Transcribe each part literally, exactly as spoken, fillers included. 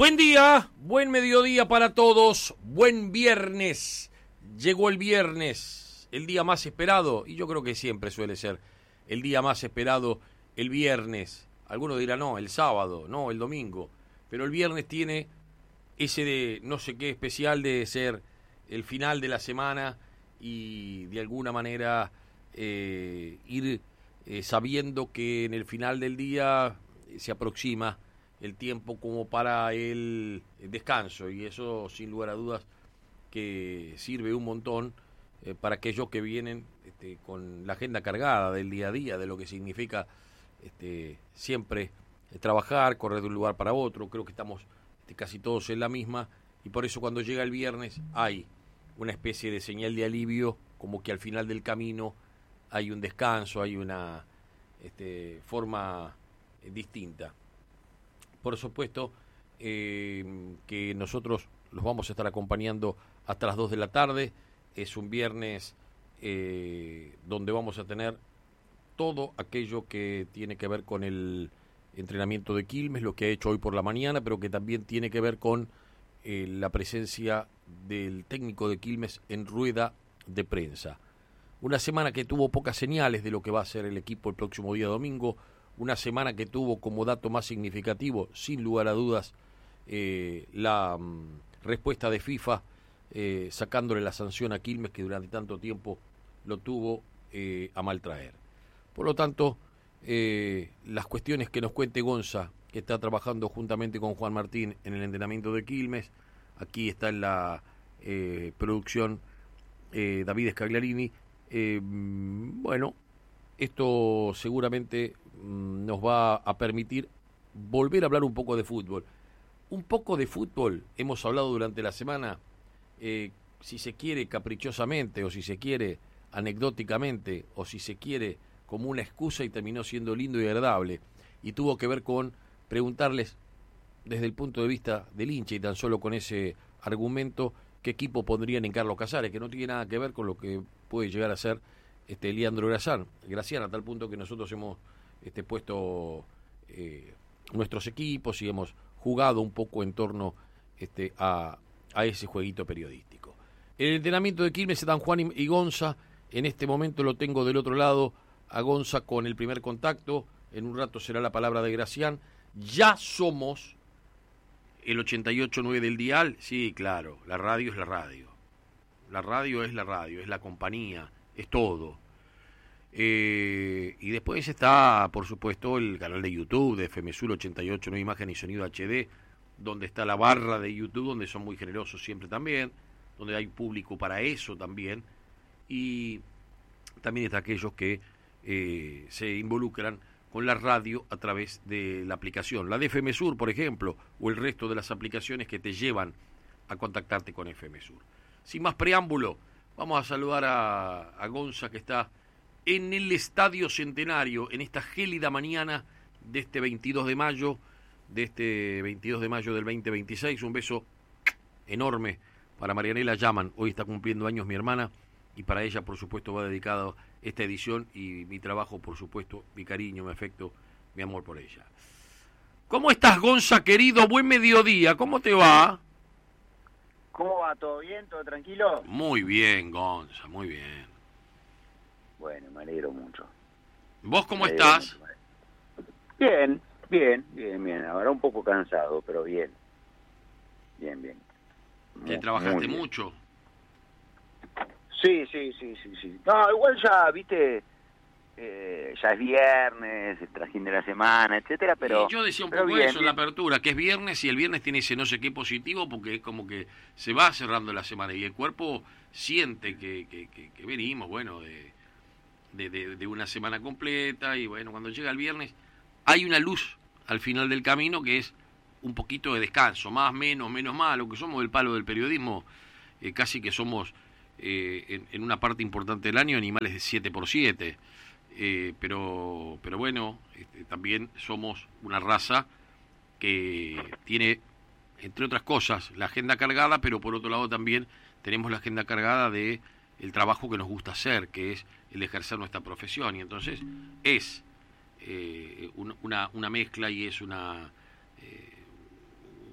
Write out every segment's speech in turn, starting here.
Buen día, buen mediodía para todos, buen viernes. Llegó el viernes, el día más esperado, y yo creo que siempre suele ser el día más esperado, el viernes. Algunos dirán, no, el sábado, no, el domingo. Pero el viernes tiene ese de no sé qué especial de ser el final de la semana y de alguna manera eh, ir eh, sabiendo que en el final del día se aproxima el tiempo como para el descanso, y eso sin lugar a dudas que sirve un montón eh, para aquellos que vienen este, con la agenda cargada del día a día, de lo que significa este, siempre eh, trabajar, correr de un lugar para otro. Creo que estamos este, casi todos en la misma, y por eso cuando llega el viernes hay una especie de señal de alivio, como que al final del camino hay un descanso, hay una este, forma eh, distinta. Por supuesto eh, que nosotros los vamos a estar acompañando hasta las dos de la tarde. Es un viernes eh, donde vamos a tener todo aquello que tiene que ver con el entrenamiento de Quilmes, lo que ha hecho hoy por la mañana, pero que también tiene que ver con eh, la presencia del técnico de Quilmes en rueda de prensa. Una semana que tuvo pocas señales de lo que va a ser el equipo el próximo día domingo. Una semana que tuvo como dato más significativo, sin lugar a dudas, eh, la mm, respuesta de FIFA eh, sacándole la sanción a Quilmes, que durante tanto tiempo lo tuvo eh, a maltraer. Por lo tanto, eh, las cuestiones que nos cuente Gonza, que está trabajando juntamente con Juan Martín en el entrenamiento de Quilmes, aquí está en la eh, producción eh, David Scagliarini. Eh, bueno, esto seguramente nos va a permitir volver a hablar un poco de fútbol. Un poco de fútbol hemos hablado durante la semana, eh, si se quiere caprichosamente, o si se quiere anecdóticamente, o si se quiere como una excusa, y terminó siendo lindo y agradable. Y tuvo que ver con preguntarles desde el punto de vista del hincha, y tan solo con ese argumento, qué equipo pondrían en Carlos Casares, que no tiene nada que ver con lo que puede llegar a ser este Leandro Gracián, Gracián a tal punto que nosotros hemos este, puesto eh, nuestros equipos y hemos jugado un poco en torno este, a, a ese jueguito periodístico. El entrenamiento de Quilmes están Juan y, y Gonza. En este momento lo tengo del otro lado a Gonza con el primer contacto. En un rato será la palabra de Gracián. Ya somos el ochenta y ocho punto nueve del dial. Sí, claro, la radio es la radio. La radio es la radio, es la compañía, es todo. Eh, y después está, por supuesto, el canal de YouTube de F M Sur ochenta y ocho, no imagen y sonido H D, donde está la barra de YouTube, donde son muy generosos siempre también, donde hay público para eso también, y también está aquellos que eh, se involucran con la radio a través de la aplicación, la de F M Sur, por ejemplo, o el resto de las aplicaciones que te llevan a contactarte con F M Sur. Sin más preámbulo, vamos a saludar a, a Gonza, que está en el Estadio Centenario, en esta gélida mañana de este veintidós de mayo, de este veintidós de mayo del veinte veintiséis. Un beso enorme para Marianela Yaman. Hoy está cumpliendo años mi hermana, y para ella, por supuesto, va dedicado esta edición, y mi trabajo, por supuesto, mi cariño, mi afecto, mi amor por ella. ¿Cómo estás, Gonza, querido? Buen mediodía, ¿cómo te va? ¿Cómo va? ¿Todo bien? ¿Todo tranquilo? Muy bien, Gonza, muy bien. Bueno, me alegro mucho. ¿Vos cómo estás? Mucho. Bien, bien, bien, bien. Ahora un poco cansado, pero bien. Bien, bien. ¿Te trabajaste mucho? Sí, sí, sí, sí, sí. No, igual ya, viste, eh, ya es viernes, el trajín de la semana, etcétera, pero... Y yo decía un poco poco bien, eso en la apertura, que es viernes, y el viernes tiene ese no sé qué positivo, porque es como que se va cerrando la semana, y el cuerpo siente que, que, que, que venimos, bueno, de... De, de, de una semana completa, y bueno, cuando llega el viernes hay una luz al final del camino, que es un poquito de descanso, más, menos, menos más. Lo que somos del palo del periodismo, eh, casi que somos eh, en, en una parte importante del año animales de siete por siete, eh, pero, pero bueno, este, también somos una raza que tiene, entre otras cosas, la agenda cargada, pero por otro lado también tenemos la agenda cargada de el trabajo que nos gusta hacer, que es el ejercer nuestra profesión, y entonces es eh, un, una, una mezcla, y es una eh,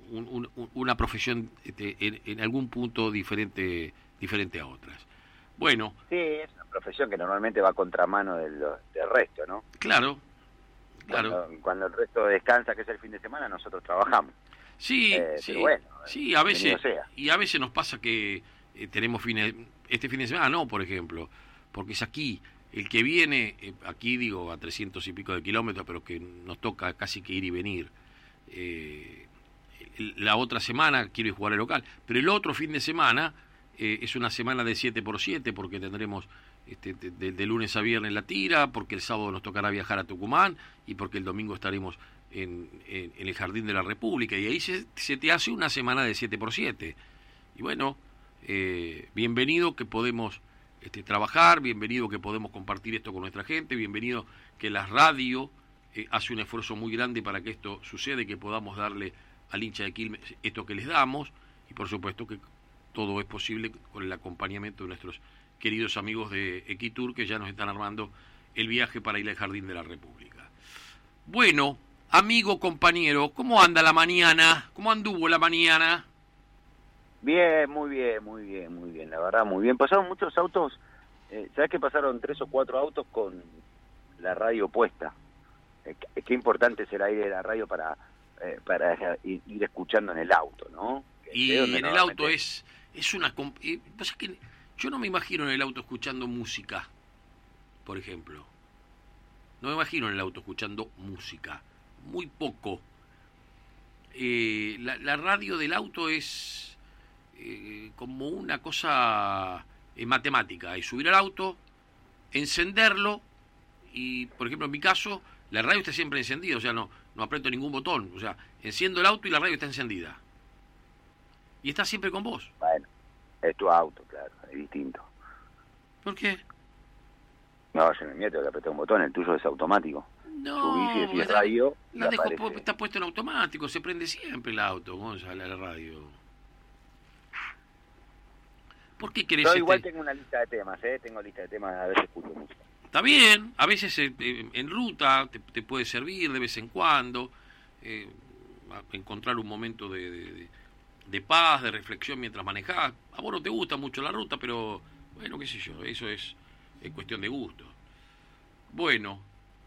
un, un, una profesión este, en, en algún punto diferente diferente a otras. Bueno. Sí, es una profesión que normalmente va a contramano del, del resto, ¿no? Claro, claro. Cuando, cuando el resto descansa, que es el fin de semana, nosotros trabajamos. Sí, eh, sí, pero bueno, sí, a veces, sea. y a veces nos pasa que eh, tenemos fines, este fin de semana no, por ejemplo, porque es aquí, el que viene, eh, aquí digo a trescientos y pico de kilómetros, pero que nos toca casi que ir y venir, eh, la otra semana quiero ir a jugar el local, pero el otro fin de semana eh, es una semana de siete por siete, porque tendremos este, de, de, de lunes a viernes la tira, porque el sábado nos tocará viajar a Tucumán, y porque el domingo estaremos En, en, en el Jardín de la República, y ahí se, se te hace una semana de siete por siete. Y bueno, eh, bienvenido que podemos este, trabajar, bienvenido que podemos compartir esto con nuestra gente, bienvenido que la radio eh, hace un esfuerzo muy grande para que esto suceda y que podamos darle al hincha de Quilmes esto que les damos, y por supuesto que todo es posible con el acompañamiento de nuestros queridos amigos de Equitur, que ya nos están armando el viaje para ir al Jardín de la República. Bueno, amigo, compañero, ¿cómo anda la mañana? ¿Cómo anduvo la mañana? Bien, muy bien, muy bien, muy bien, la verdad, muy bien. Pasaron muchos autos, eh, ¿sabes que pasaron tres o cuatro autos con la radio puesta? Eh, qué, qué importante es el aire de la radio para, eh, para ir, ir escuchando en el auto, ¿no? Que Y en el normalmente... auto es, es una... Eh, pasa que yo no me imagino en el auto escuchando música, por ejemplo. No me imagino en el auto escuchando música. Muy poco. Eh, la, la radio del auto es eh, como una cosa eh, matemática. Es subir al auto, encenderlo y, por ejemplo, en mi caso, la radio está siempre encendida, o sea, no, no aprieto ningún botón. O sea, enciendo el auto y la radio está encendida. Y está siempre con vos. Bueno, es tu auto, claro, es distinto. ¿Por qué? No, yo en el mío tengo que apretar un botón, el tuyo es automático. No, Subís y decís la, radio. la dejo, aparece. está puesto en automático, se prende siempre el auto, Gonzalo, la radio. ¿Por qué querés Yo este... igual tengo una lista de temas, ¿eh? Tengo lista de temas, a veces escucho música. Está bien, a veces eh, en ruta te, te puede servir de vez en cuando, eh, encontrar un momento de, de, de paz, de reflexión mientras manejás. A vos no te gusta mucho la ruta, pero bueno, qué sé yo, eso es, es cuestión de gusto. Bueno,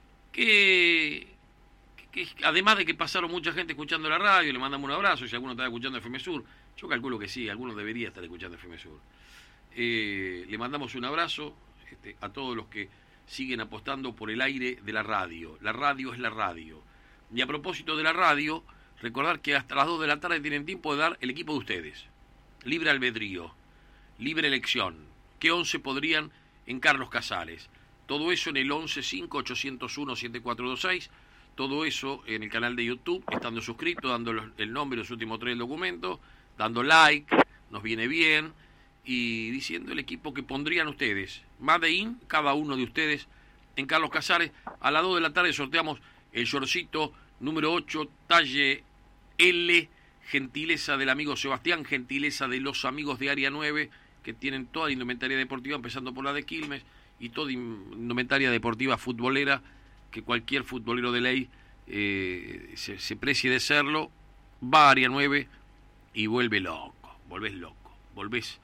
que, que, que además de que pasaron mucha gente escuchando la radio, le mandamos un abrazo, si alguno está escuchando F M Sur, yo calculo que sí, alguno debería estar escuchando F M Sur. Eh, le mandamos un abrazo este, a todos los que siguen apostando por el aire de la radio. La radio es la radio. Y a propósito de la radio, recordar que hasta las dos de la tarde tienen tiempo de dar el equipo de ustedes. Libre albedrío, libre elección. ¿Qué once podrían en Carlos Casares? Todo eso en el once cinco ocho cero uno siete cuatro dos seis. Todo eso en el canal de YouTube, estando suscrito, dando los, el nombre y los últimos tres del documento, dando like, nos viene bien, y diciendo el equipo que pondrían ustedes. Made in, cada uno de ustedes en Carlos Casares. A las dos de la tarde sorteamos el shortcito número ocho, talle L, gentileza del amigo Sebastián, gentileza de los amigos de Área nueve, que tienen toda la indumentaria deportiva, empezando por la de Quilmes, y toda indumentaria deportiva futbolera, que cualquier futbolero de ley eh, se, se precie de serlo, va a Área nueve y vuelve loco, volvés loco, volvés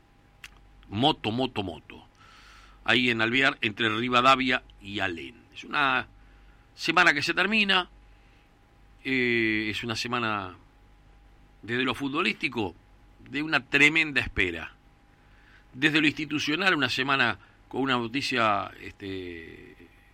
moto, moto, moto. Ahí en Alvear, entre Rivadavia y Alén. Es una semana que se termina, eh, es una semana, desde lo futbolístico, de una tremenda espera. Desde lo institucional, una semana con una noticia este,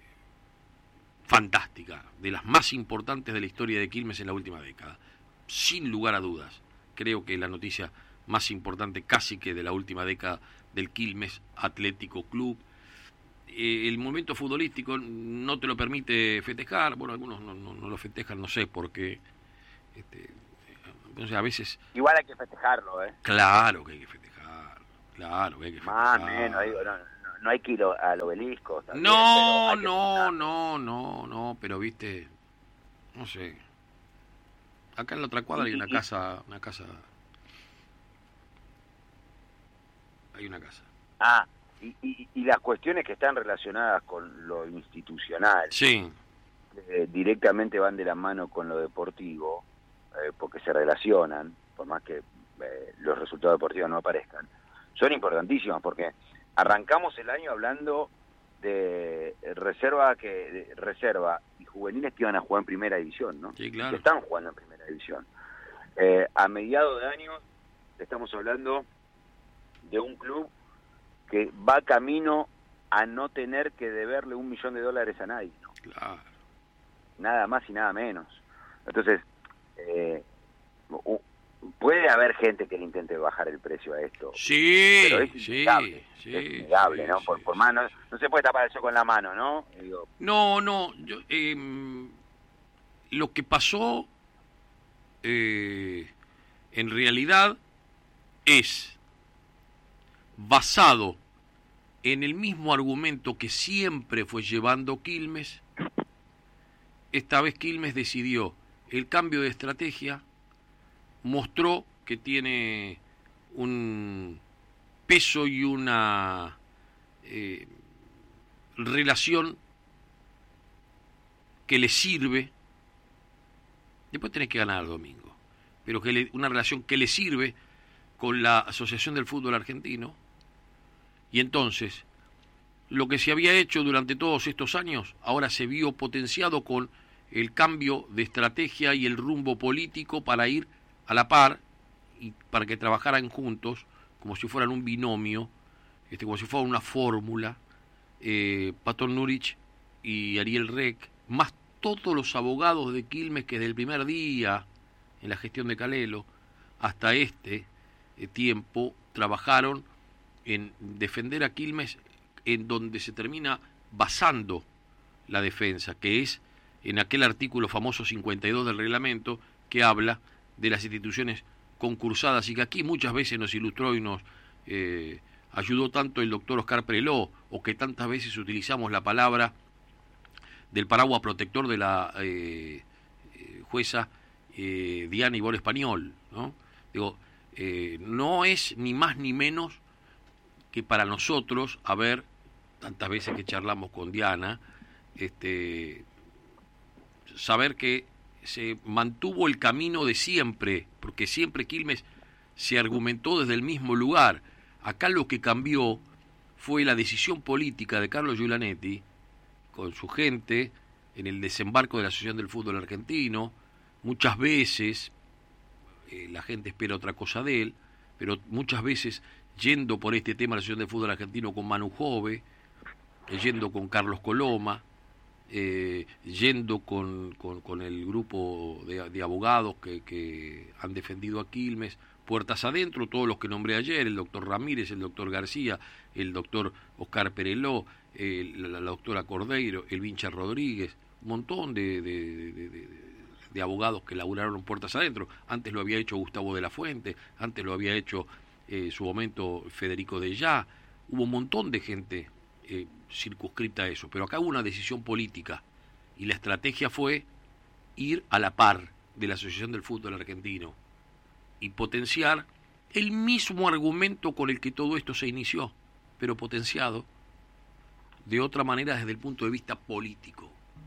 fantástica, de las más importantes de la historia de Quilmes en la última década. Sin lugar a dudas, creo que la noticia más importante casi que de la última década del Quilmes Atlético Club. Eh, el momento futbolístico no te lo permite festejar, bueno, algunos no, no, no lo festejan, no sé por qué. Este, entonces a veces... Igual hay que festejarlo, ¿eh? Claro que hay que festejar, claro que hay que festejar. Más menos, digo, no, no, no hay que ir al obelisco. También, no, no, no, no, no, pero viste, no sé. Acá en la otra cuadra hay una casa, una casa... Hay una casa. Ah, y, y, y las cuestiones que están relacionadas con lo institucional, sí, eh, directamente van de la mano con lo deportivo. eh, porque se relacionan, por más que eh, los resultados deportivos no aparezcan, son importantísimas, porque arrancamos el año hablando de reserva que de reserva y juveniles que iban a jugar en primera división, ¿no? Sí, claro. Que están jugando en primera división. Eh, a mediados de año estamos hablando de un club que va camino a no tener que deberle un millón de dólares a nadie, ¿no? Claro. Nada más y nada menos. Entonces, eh, puede haber gente que le intente bajar el precio a esto. Sí, pero es sí, innegable, sí, es innegable, sí, ¿no? sí, Por, por sí. más, no, no se puede tapar el sol con la mano, ¿no? Digo, No, no, yo, eh, lo que pasó eh, en realidad es basado en el mismo argumento que siempre fue llevando Quilmes. Esta vez Quilmes decidió el cambio de estrategia, mostró que tiene un peso y una eh, relación que le sirve. Después tenés que ganar el domingo, pero que le, una relación que le sirve con la Asociación del Fútbol Argentino. Y entonces, lo que se había hecho durante todos estos años, ahora se vio potenciado con el cambio de estrategia y el rumbo político para ir a la par y para que trabajaran juntos, como si fueran un binomio, este, como si fuera una fórmula, eh, Pato Nurich y Ariel Rec, más todos los abogados de Quilmes que desde el primer día en la gestión de Calelo hasta este eh, tiempo trabajaron en defender a Quilmes, en donde se termina basando la defensa, que es en aquel artículo famoso cincuenta y dos del reglamento que habla de las instituciones concursadas y que aquí muchas veces nos ilustró y nos eh, ayudó tanto el doctor Oscar Preló, o que tantas veces utilizamos la palabra del paraguas protector de la eh, jueza eh, Diana Ibor Español, ¿no? Digo, eh, no es ni más ni menos que para nosotros, a ver, tantas veces que charlamos con Diana, este, saber que se mantuvo el camino de siempre, porque siempre Quilmes se argumentó desde el mismo lugar. Acá lo que cambió fue la decisión política de Carlos Giulanetti, con su gente, en el desembarco de la Asociación del Fútbol Argentino. Muchas veces eh, la gente espera otra cosa de él, pero muchas veces yendo por este tema de la Asociación del Fútbol Argentino con Manu Jove, eh, yendo con Carlos Coloma, eh, yendo con, con, con el grupo de, de abogados que, que han defendido a Quilmes, puertas adentro, todos los que nombré ayer, el doctor Ramírez, el doctor García, el doctor Oscar Pereló, eh, la, la doctora Cordeiro, el Vincha Rodríguez, un montón de, de, de, de, de abogados que laburaron puertas adentro. Antes lo había hecho Gustavo de la Fuente, antes lo había hecho en eh, su momento Federico de Ya, hubo un montón de gente eh, circunscrita a eso, pero acá hubo una decisión política y la estrategia fue ir a la par de la Asociación del Fútbol Argentino y potenciar el mismo argumento con el que todo esto se inició, pero potenciado de otra manera desde el punto de vista político.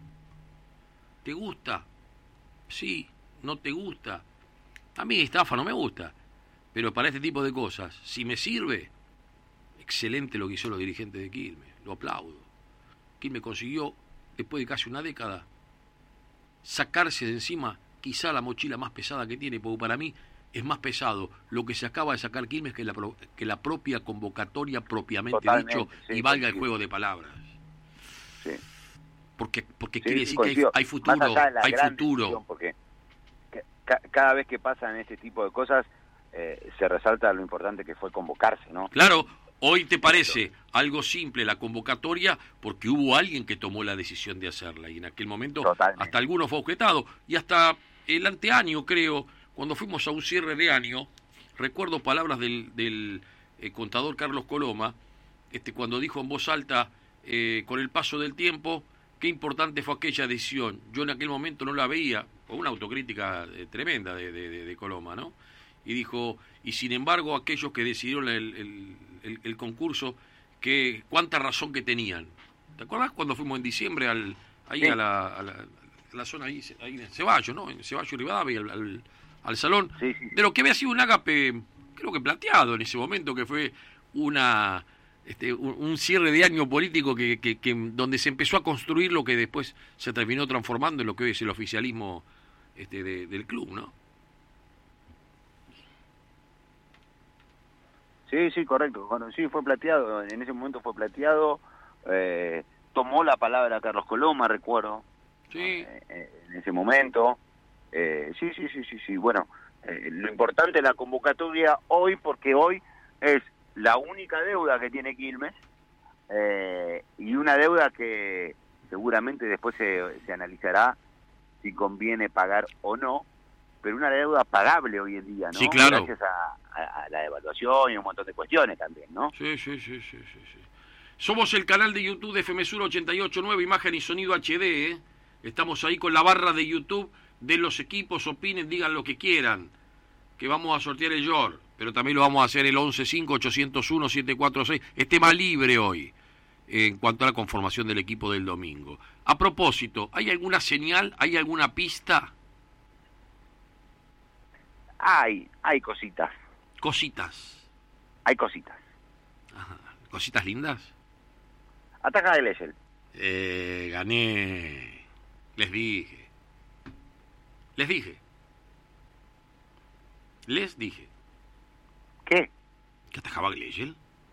¿Te gusta? Sí. ¿No te gusta? A mí estafa no me gusta, pero para este tipo de cosas, si me sirve, excelente lo que hicieron los dirigentes de Quilmes, lo aplaudo. Quilmes consiguió, después de casi una década, sacarse de encima quizá la mochila más pesada que tiene, porque para mí es más pesado lo que se acaba de sacar Quilmes que la, que la propia convocatoria propiamente Totalmente, dicho, sí, y valga sí. el juego de palabras. Sí. Porque, porque sí, quiere sí, decir que hay, hay futuro, hay futuro. Porque ca cada vez que pasan este tipo de cosas, eh, se resalta lo importante que fue convocarse, ¿no? Claro, hoy te parece algo simple la convocatoria porque hubo alguien que tomó la decisión de hacerla, y en aquel momento Totalmente. hasta alguno fue objetado, y hasta el anteaño, creo, cuando fuimos a un cierre de año, recuerdo palabras del, del eh, contador Carlos Coloma, este, cuando dijo en voz alta, eh, con el paso del tiempo, qué importante fue aquella decisión. Yo en aquel momento no la veía, con una autocrítica eh, tremenda de, de, de Coloma, ¿no? Y dijo, y sin embargo aquellos que decidieron el, el, el, el concurso, que cuánta razón que tenían. ¿Te acuerdas cuando fuimos en diciembre al, ahí sí. a, la, a, la, la zona ahí, ahí en Ceballos, ¿no? En Ceballos y Rivadavia, al, al, al salón, Sí, sí. de lo que había sido un ágape, creo que plateado en ese momento, que fue una este, un, un cierre de año político que, que, que donde se empezó a construir lo que después se terminó transformando en lo que hoy es el oficialismo este, de, del club, ¿no? Sí, sí, correcto. Bueno, sí, fue plateado, en ese momento fue plateado, eh, tomó la palabra Carlos Coloma, recuerdo, Sí. eh, en ese momento. Eh, sí, sí, sí, sí, sí. Bueno, eh, lo importante es la convocatoria hoy, porque hoy es la única deuda que tiene Quilmes, eh, y una deuda que seguramente después se, se analizará si conviene pagar o no, pero una deuda pagable hoy en día, ¿no? Sí, claro. Gracias a, a, a la devaluación y un montón de cuestiones también, ¿no? Sí, sí, sí, sí, sí, sí. Somos el canal de YouTube de F M Sur ochenta y ocho punto nueve, imagen y sonido H D, ¿eh? Estamos ahí con la barra de YouTube de los equipos, opinen, digan lo que quieran, que vamos a sortear el Yor, pero también lo vamos a hacer el once cinco ocho cero uno siete cuatro seis, es tema libre hoy, eh, en cuanto a la conformación del equipo del domingo. A propósito, ¿hay alguna señal, hay alguna pista? Hay, hay cositas, Cositas. hay cositas. Ajá. ¿Cositas lindas? Ataca el Essel. Eh, gané. Les dije. Les dije. Les dije. ¿Qué? ¿Que atajaba Gleigel?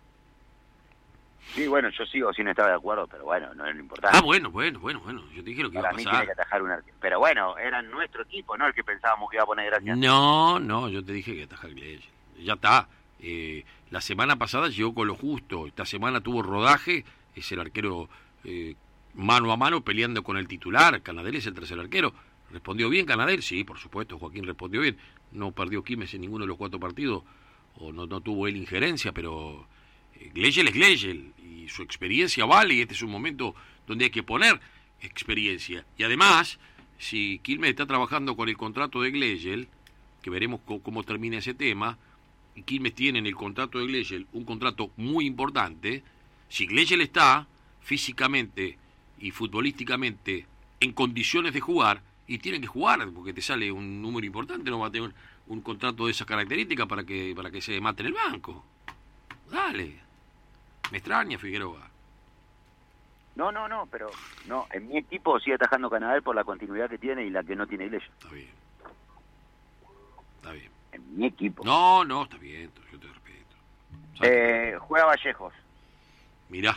Sí, bueno, yo sigo sin estar de acuerdo, pero bueno, no es lo importante. Ah, bueno, bueno, bueno, bueno. Yo te dije lo que Para iba a mí pasar. tiene que atajar un arquero. Pero bueno, era nuestro equipo, ¿no? El que pensábamos que iba a poner gracia. No, no, yo te dije que ataja Gleigel. Ya está. Eh, la semana pasada llegó con lo justo. Esta semana tuvo rodaje. Es el arquero eh, mano a mano peleando con el titular. Canadel es el tercer arquero. ¿Respondió bien Canadel? Sí, por supuesto, Joaquín respondió bien. No perdió Quilmes en ninguno de los cuatro partidos, o no, no tuvo él injerencia, pero eh, Gleigel es Gleigel, y su experiencia vale, y este es un momento donde hay que poner experiencia. Y además, si Quilmes está trabajando con el contrato de Gleigel, que veremos co- cómo termina ese tema, y Quilmes tiene en el contrato de Gleigel un contrato muy importante, si Gleigel está físicamente y futbolísticamente en condiciones de jugar, y tiene que jugar, porque te sale un número importante, no va a tener un, un contrato de esas características para que para que se mate en el banco. Dale. Me extraña Figueroa. No, no, no, pero no, en mi equipo sigue atajando Canadel por la continuidad que tiene y la que no tiene Iglesia. Está bien. Está bien. En mi equipo. No, no, está bien, yo te respeto. Eh, juega Vallejos, Mirá,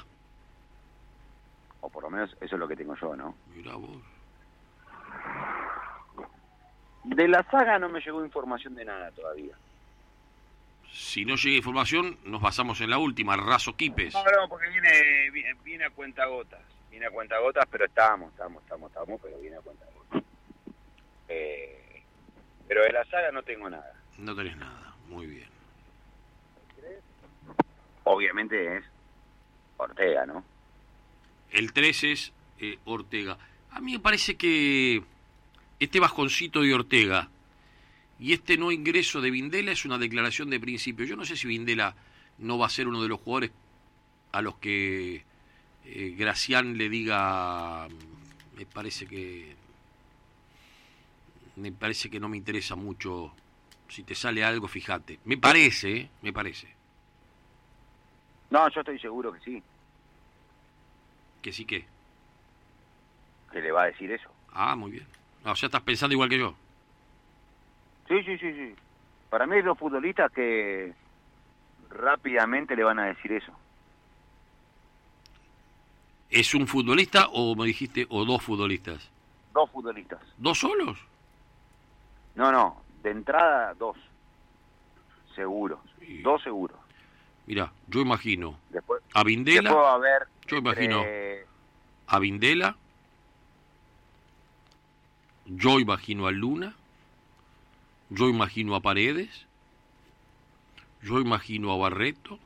o por lo menos eso es lo que tengo yo, ¿no? mirá vos. De la saga no me llegó información de nada todavía. Si no llega información, nos basamos en la última, Razo Quipes. No, no, porque viene, viene, viene a cuentagotas. Viene a cuentagotas, pero estamos, estamos, estamos, estamos, pero viene a cuentagotas. Eh, pero de la saga no tengo nada. No tenés nada, muy bien. Obviamente es Ortega, ¿no? El tres es eh, Ortega. A mí me parece que este bajoncito de Ortega y este no ingreso de Vindela es una declaración de principio. Yo no sé si Vindela no va a ser uno de los jugadores a los que eh, Gracián le diga, me parece que me parece que no me interesa mucho. Si te sale algo, fíjate. Me parece, ¿eh? Me parece. No, yo estoy seguro que sí, Que sí que. que le va a decir eso. Ah, muy bien. No, o sea, estás pensando igual que yo. Sí, sí, sí, sí. Para mí hay dos futbolistas que rápidamente le van a decir eso. ¿Es un futbolista o me dijiste o dos futbolistas? Dos futbolistas. ¿Dos solos? No, no, de entrada dos. Seguros. Sí. Dos seguros. Mirá, yo imagino Después, a Vindela, después va a haber... yo entre- imagino a Vindela, yo imagino a Luna, yo imagino a Paredes, yo imagino a Barreto,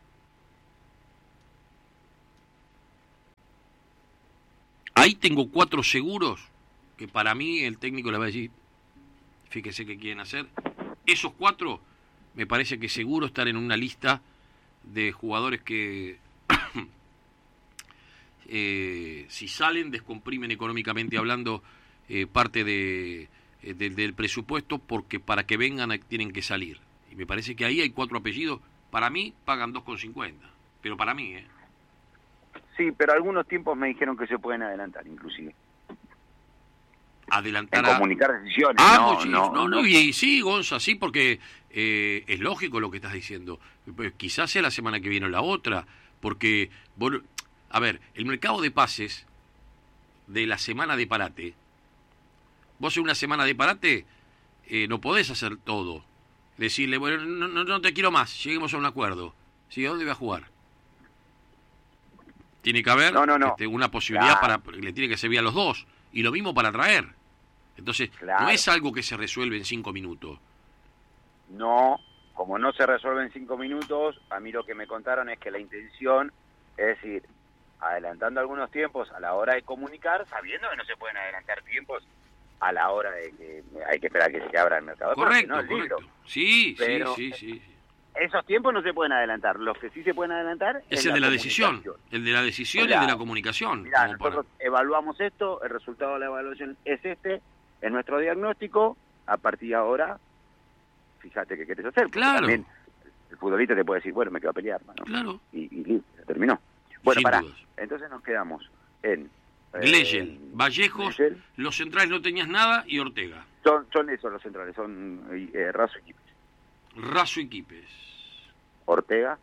ahí tengo cuatro seguros que para mí el técnico le va a decir, fíjese qué quieren hacer. Esos cuatro me parece que seguro están en una lista de jugadores que eh, si salen descomprimen económicamente hablando eh, parte de, eh, de, del presupuesto porque para que vengan tienen que salir. Y me parece que ahí hay cuatro apellidos. Para mí pagan dos con cincuenta, pero para mí, ¿eh? Sí, pero algunos tiempos me dijeron que se pueden adelantar, inclusive. Adelantar en a... comunicar decisiones. Ah, no, sí, no, no, no, no. y sí, Gonza, sí, porque eh, es lógico lo que estás diciendo. Pues quizás sea la semana que viene o la otra, porque, bueno, a ver, el mercado de pases de la semana de parate, vos en una semana de parate eh, no podés hacer todo. Decirle, bueno, no, no, no te quiero más, lleguemos a un acuerdo. ¿Sí? ¿A dónde voy a jugar? Tiene que haber no, no, no. Este, una posibilidad claro. para, le tiene que servir a los dos. Y lo mismo para traer. Entonces, claro. no es algo que se resuelve en cinco minutos. No, como no se resuelve en cinco minutos, a mí lo que me contaron es que la intención es ir adelantando algunos tiempos a la hora de comunicar, sabiendo que no se pueden adelantar tiempos a la hora de que hay que esperar que se abra el mercado. Correcto, no, el correcto. libro. Sí, Pero sí, sí, sí. Esos tiempos no se pueden adelantar. Los que sí se pueden adelantar es, es el la de la decisión. El de la decisión y el de la comunicación. Mirá, como nosotros para... evaluamos esto, el resultado de la evaluación es este, es nuestro diagnóstico, a partir de ahora, fíjate qué querés hacer. Claro. También el futbolista te puede decir, bueno, me quedo a pelear, mano. Claro. Y, y listo, se terminó. Bueno, Sin pará, dudas. entonces nos quedamos en... Gleyel, Eh, Vallejos, Gleyel. los centrales no tenías nada y Ortega. Son, son esos los centrales, son eh, Razo y Quipes. Razo y Quipes. Ortega.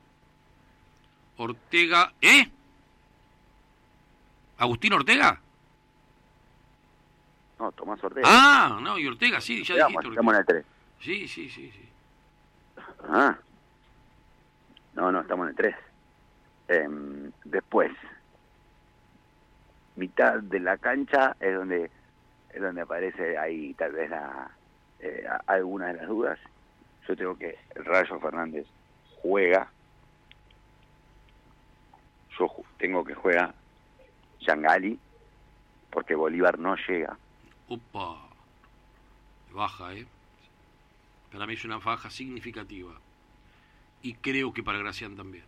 Ortega, ¿eh? ¿Agustín Ortega? No, Tomás Ortega. Ah, no, y Ortega, sí, ya Estamos, dijiste Ortega. estamos en el tres. Sí, sí, sí, sí. Ah. No, no, estamos en el tres. Eh, después, mitad de la cancha es donde es donde aparece ahí tal vez la, eh, alguna de las dudas. Yo tengo que el Rayo Fernández juega, yo ju tengo que juega Yangali, porque Bolívar no llega. Opa, baja, ¿eh? Para mí es una baja significativa. Y creo que para Gracián también.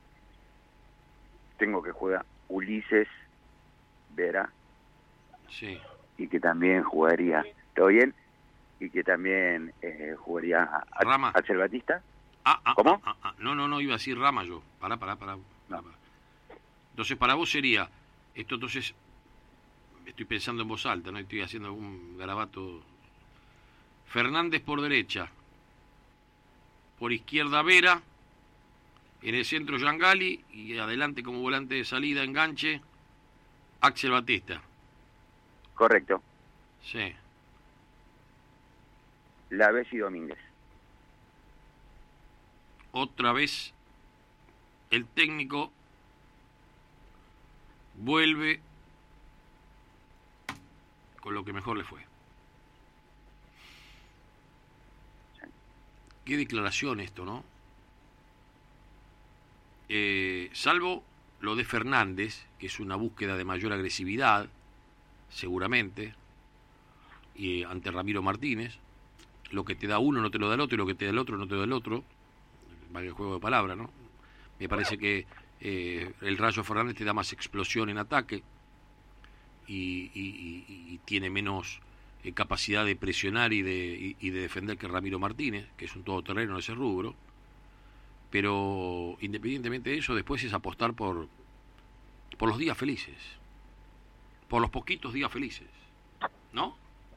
Tengo que juega Ulises Vera. Sí. Y que también jugaría, ¿todo bien? Y que también eh, jugaría a, a, Rama. Axel Batista. Ah, ah, ¿Cómo? Ah, ah, no, no, no, iba a decir Rama yo. Pará, pará, pará. pará, pará. Entonces, para vos sería, esto entonces, estoy pensando en voz alta, no estoy haciendo algún garabato. Fernández por derecha, por izquierda Vera, en el centro Yangali y adelante como volante de salida, enganche, Axel Batista. Correcto. Sí. Laves y Domínguez. Otra vez el técnico vuelve con lo que mejor le fue. Qué declaración esto, ¿no? Eh, salvo lo de Fernández, que es una búsqueda de mayor agresividad, seguramente, y ante Ramiro Martínez, lo que te da uno no te lo da el otro, y lo que te da el otro no te da el otro, vale el juego de palabras, ¿no? Me parece que eh, el Rayo Fernández te da más explosión en ataque y, y, y, y tiene menos eh, capacidad de presionar y de, y, y de defender que Ramiro Martínez, que es un todoterreno en ese rubro. Pero independientemente de eso, después es apostar por, por los días felices, por los poquitos días felices, ¿no?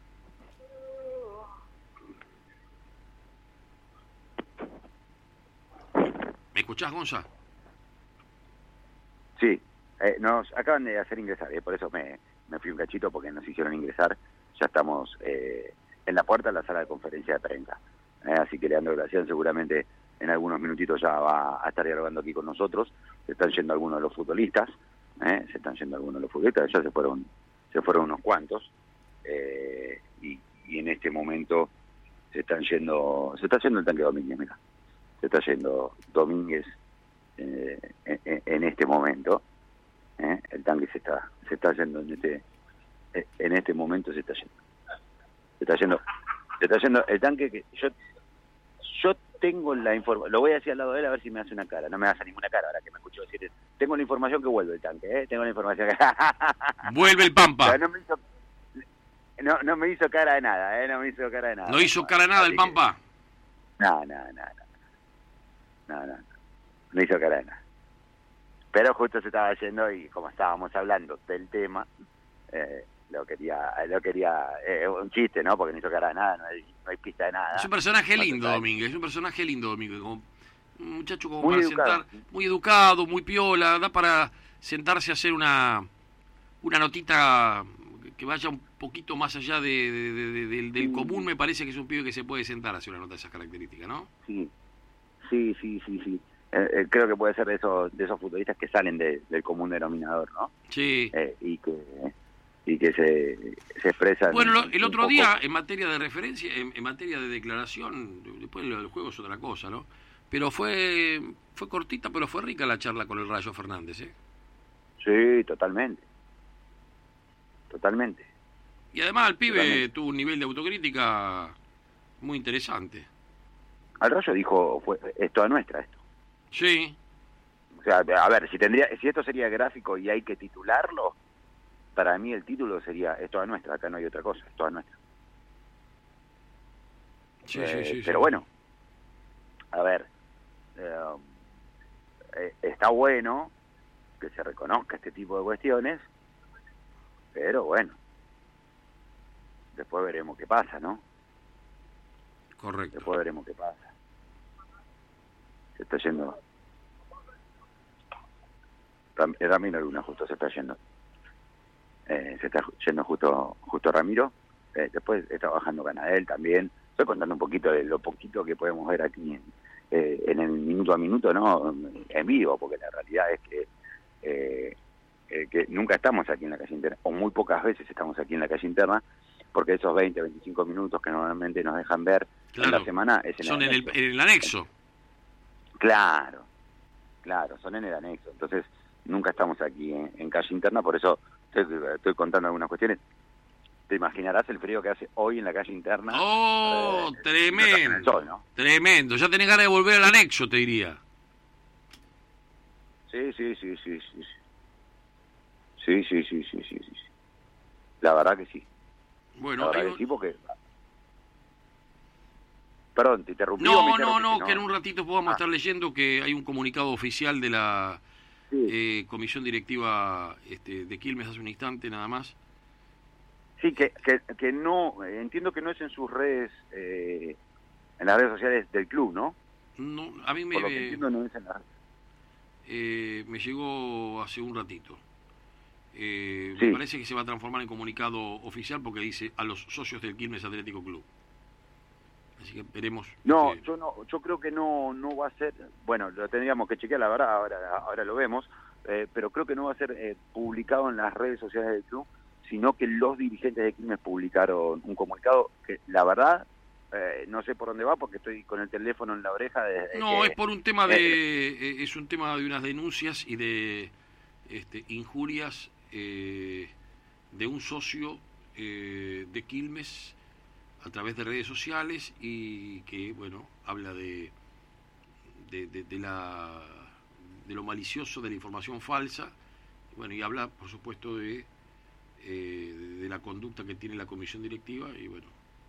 ¿Me escuchás, Gonza? Sí, eh, nos acaban de hacer ingresar, eh, por eso me, me fui un cachito porque nos hicieron ingresar. Ya estamos eh, en la puerta de la sala de conferencia de prensa. Eh, así que Leandro Gracián seguramente en algunos minutitos ya va a estar dialogando aquí con nosotros. Se están yendo algunos de los futbolistas, eh, se están yendo algunos de los futbolistas, ya se fueron, se fueron unos cuantos. Eh, y, y en este momento se están yendo, se está yendo el tanque Domínguez, mira. Se está yendo Domínguez eh, en, en este momento. Eh, el tanque se está, se está yendo en este, en este momento se está yendo. Se está yendo, se está yendo el tanque que yo, yo tengo la información, lo voy a decir al lado de él a ver si me hace una cara, no me hace ninguna cara ahora que me escuchó decir, tengo la información que vuelve el tanque, ¿eh? Tengo la información que... Vuelve el Pampa. No me hizo, no, no me hizo cara de nada, ¿eh? No me hizo cara de nada. ¿No hizo cara de nada el Pampa? No, no, no, no. No, no, no hizo cara de nada. Pero justo se estaba yendo y como estábamos hablando del tema, eh, lo quería, lo quería, eh, un chiste, ¿no? Porque no hizo cara de nada, no hay, no hay pista de nada. Es un personaje lindo, Domínguez, es un personaje lindo, Domínguez, como un muchacho como muy para educado. sentar, muy educado, muy piola, da para sentarse a hacer una, una notita que vaya un poquito más allá de, de, de, de, del, del sí. común. Me parece que es un pibe que se puede sentar a hacer una nota de esas características, ¿no? Sí, sí, sí, sí, sí. Eh, eh, creo que puede ser de esos, de esos futbolistas que salen de, del común denominador, ¿no? Sí. Eh, y que y que se, se expresan. Bueno, lo, el otro poco. día, en materia de referencia, en, en materia de declaración, después lo del juego es otra cosa, ¿no? Pero fue fue cortita, pero fue rica la charla con el Rayo Fernández, ¿eh? Sí, totalmente. Totalmente. Y además el pibe Totalmente. tuvo un nivel de autocrítica muy interesante. Al Rayo dijo, fue, es toda nuestra esto. Sí. O sea, a ver, si tendría, si esto sería gráfico y hay que titularlo, para mí el título sería es toda nuestra, acá no hay otra cosa, es toda nuestra. Sí, eh, sí, sí, pero sí. bueno, a ver, eh, eh, está bueno que se reconozca este tipo de cuestiones, pero bueno, después veremos qué pasa, ¿no? Correcto. Después veremos qué pasa. Se está yendo. Ram- Ramiro Luna justo se está yendo. Eh, se está yendo justo justo Ramiro. Eh, después está bajando Canadel también. Estoy contando un poquito de lo poquito que podemos ver aquí en, eh, en el minuto a minuto, ¿no? En vivo, porque la realidad es que eh, eh, que nunca estamos aquí en la calle interna, o muy pocas veces estamos aquí en la calle interna, porque esos veinte, veinticinco minutos que normalmente nos dejan ver Claro. en la semana es en Son el en el, anexo. en el anexo. Claro, claro, son en el anexo. Entonces, nunca estamos aquí en, en calle interna, por eso estoy, estoy contando algunas cuestiones. Te imaginarás el frío que hace hoy en la calle interna. ¡Oh, eh, tremendo! en el sol, ¿no? Tremendo. Ya tenés ganas de volver al anexo, te diría. Sí, sí, sí, sí, sí. sí. Sí, sí, sí, sí, sí, sí. La verdad que sí. Bueno, La verdad hay que un- sí, porque... Perdón, te interrumpí. o No, me no, interrumpiste, no, que en un ratito podamos Ah. estar leyendo que hay un comunicado oficial de la Sí, eh, comisión directiva este, de Quilmes hace un instante nada más. sí que, que, que no... eh, entiendo que no es en sus redes... Eh, en las redes sociales del club, ¿no? No, a mí me, Por lo que entiendo no es en las... eh, me llegó hace un ratito. Eh, Sí. Me parece que se va a transformar en comunicado oficial porque dice a los socios del Quilmes Atlético Club. Así que veremos. No, este, yo no, yo creo que no, no va a ser, bueno, lo tendríamos que chequear, la verdad, ahora, ahora lo vemos, eh, pero creo que no va a ser eh, publicado en las redes sociales del club, sino que los dirigentes de Quilmes publicaron un comunicado que, la verdad, eh, no sé por dónde va porque estoy con el teléfono en la oreja. Desde No, que, es por un tema de eh, es un tema de unas denuncias y de este, injurias eh, de un socio eh, de Quilmes a través de redes sociales y que bueno habla de de, de, de la de lo malicioso de la información falsa, bueno, y habla por supuesto de eh, de, de la conducta que tiene la comisión directiva y bueno,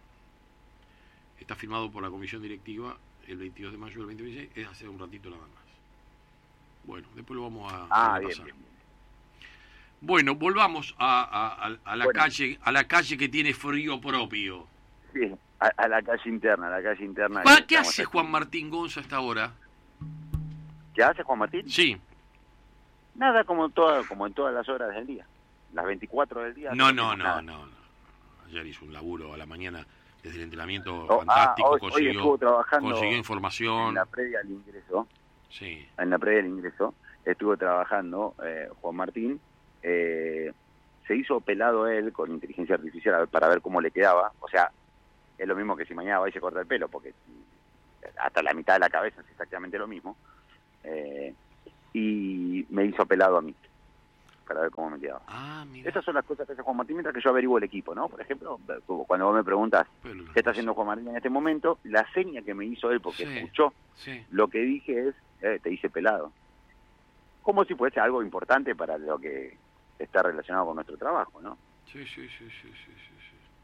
está firmado por la comisión directiva el veintidós de mayo del veinte dieciséis, es hace un ratito nada más. Bueno, después lo vamos a, Ah, a bien, pasar. bien, bien. Bueno, volvamos a, a, a, a la Bueno. calle, a la calle que tiene frío propio. Sí, a, a la calle interna, a la calle interna. Pa- que ¿Qué estamos hace aquí. Juan Martín Gonza a esta hora? ¿Qué hace Juan Martín? Sí. Nada, como, toda, como en todas las horas del día, las veinticuatro del día. No, no no, hacemos no, nada. no, no. Ayer hizo un laburo a la mañana desde el entrenamiento Oh, fantástico, ah, hoy, hoy consiguió, estuvo trabajando consiguió en información. la previa al ingreso. Sí. En la previa del ingreso estuvo trabajando eh, Juan Martín. Eh, se hizo pelado él con inteligencia artificial a ver- para ver cómo le quedaba. O sea, es lo mismo que si mañana va y se corta el pelo, porque hasta la mitad de la cabeza es exactamente lo mismo. Eh, y me hizo pelado a mí para ver cómo me quedaba. Ah, mira. Esas son las cosas que hace Juan Martín mientras que yo averiguo el equipo, ¿no? Por ejemplo, cuando vos me preguntas Pero- qué está haciendo Juan Martín en este momento, la seña que me hizo él, porque Sí. escuchó Sí. lo que dije es, eh, te hice pelado. Como si fuese algo importante para lo que está relacionado con nuestro trabajo, ¿no? Sí, sí, sí, sí, sí, sí, sí.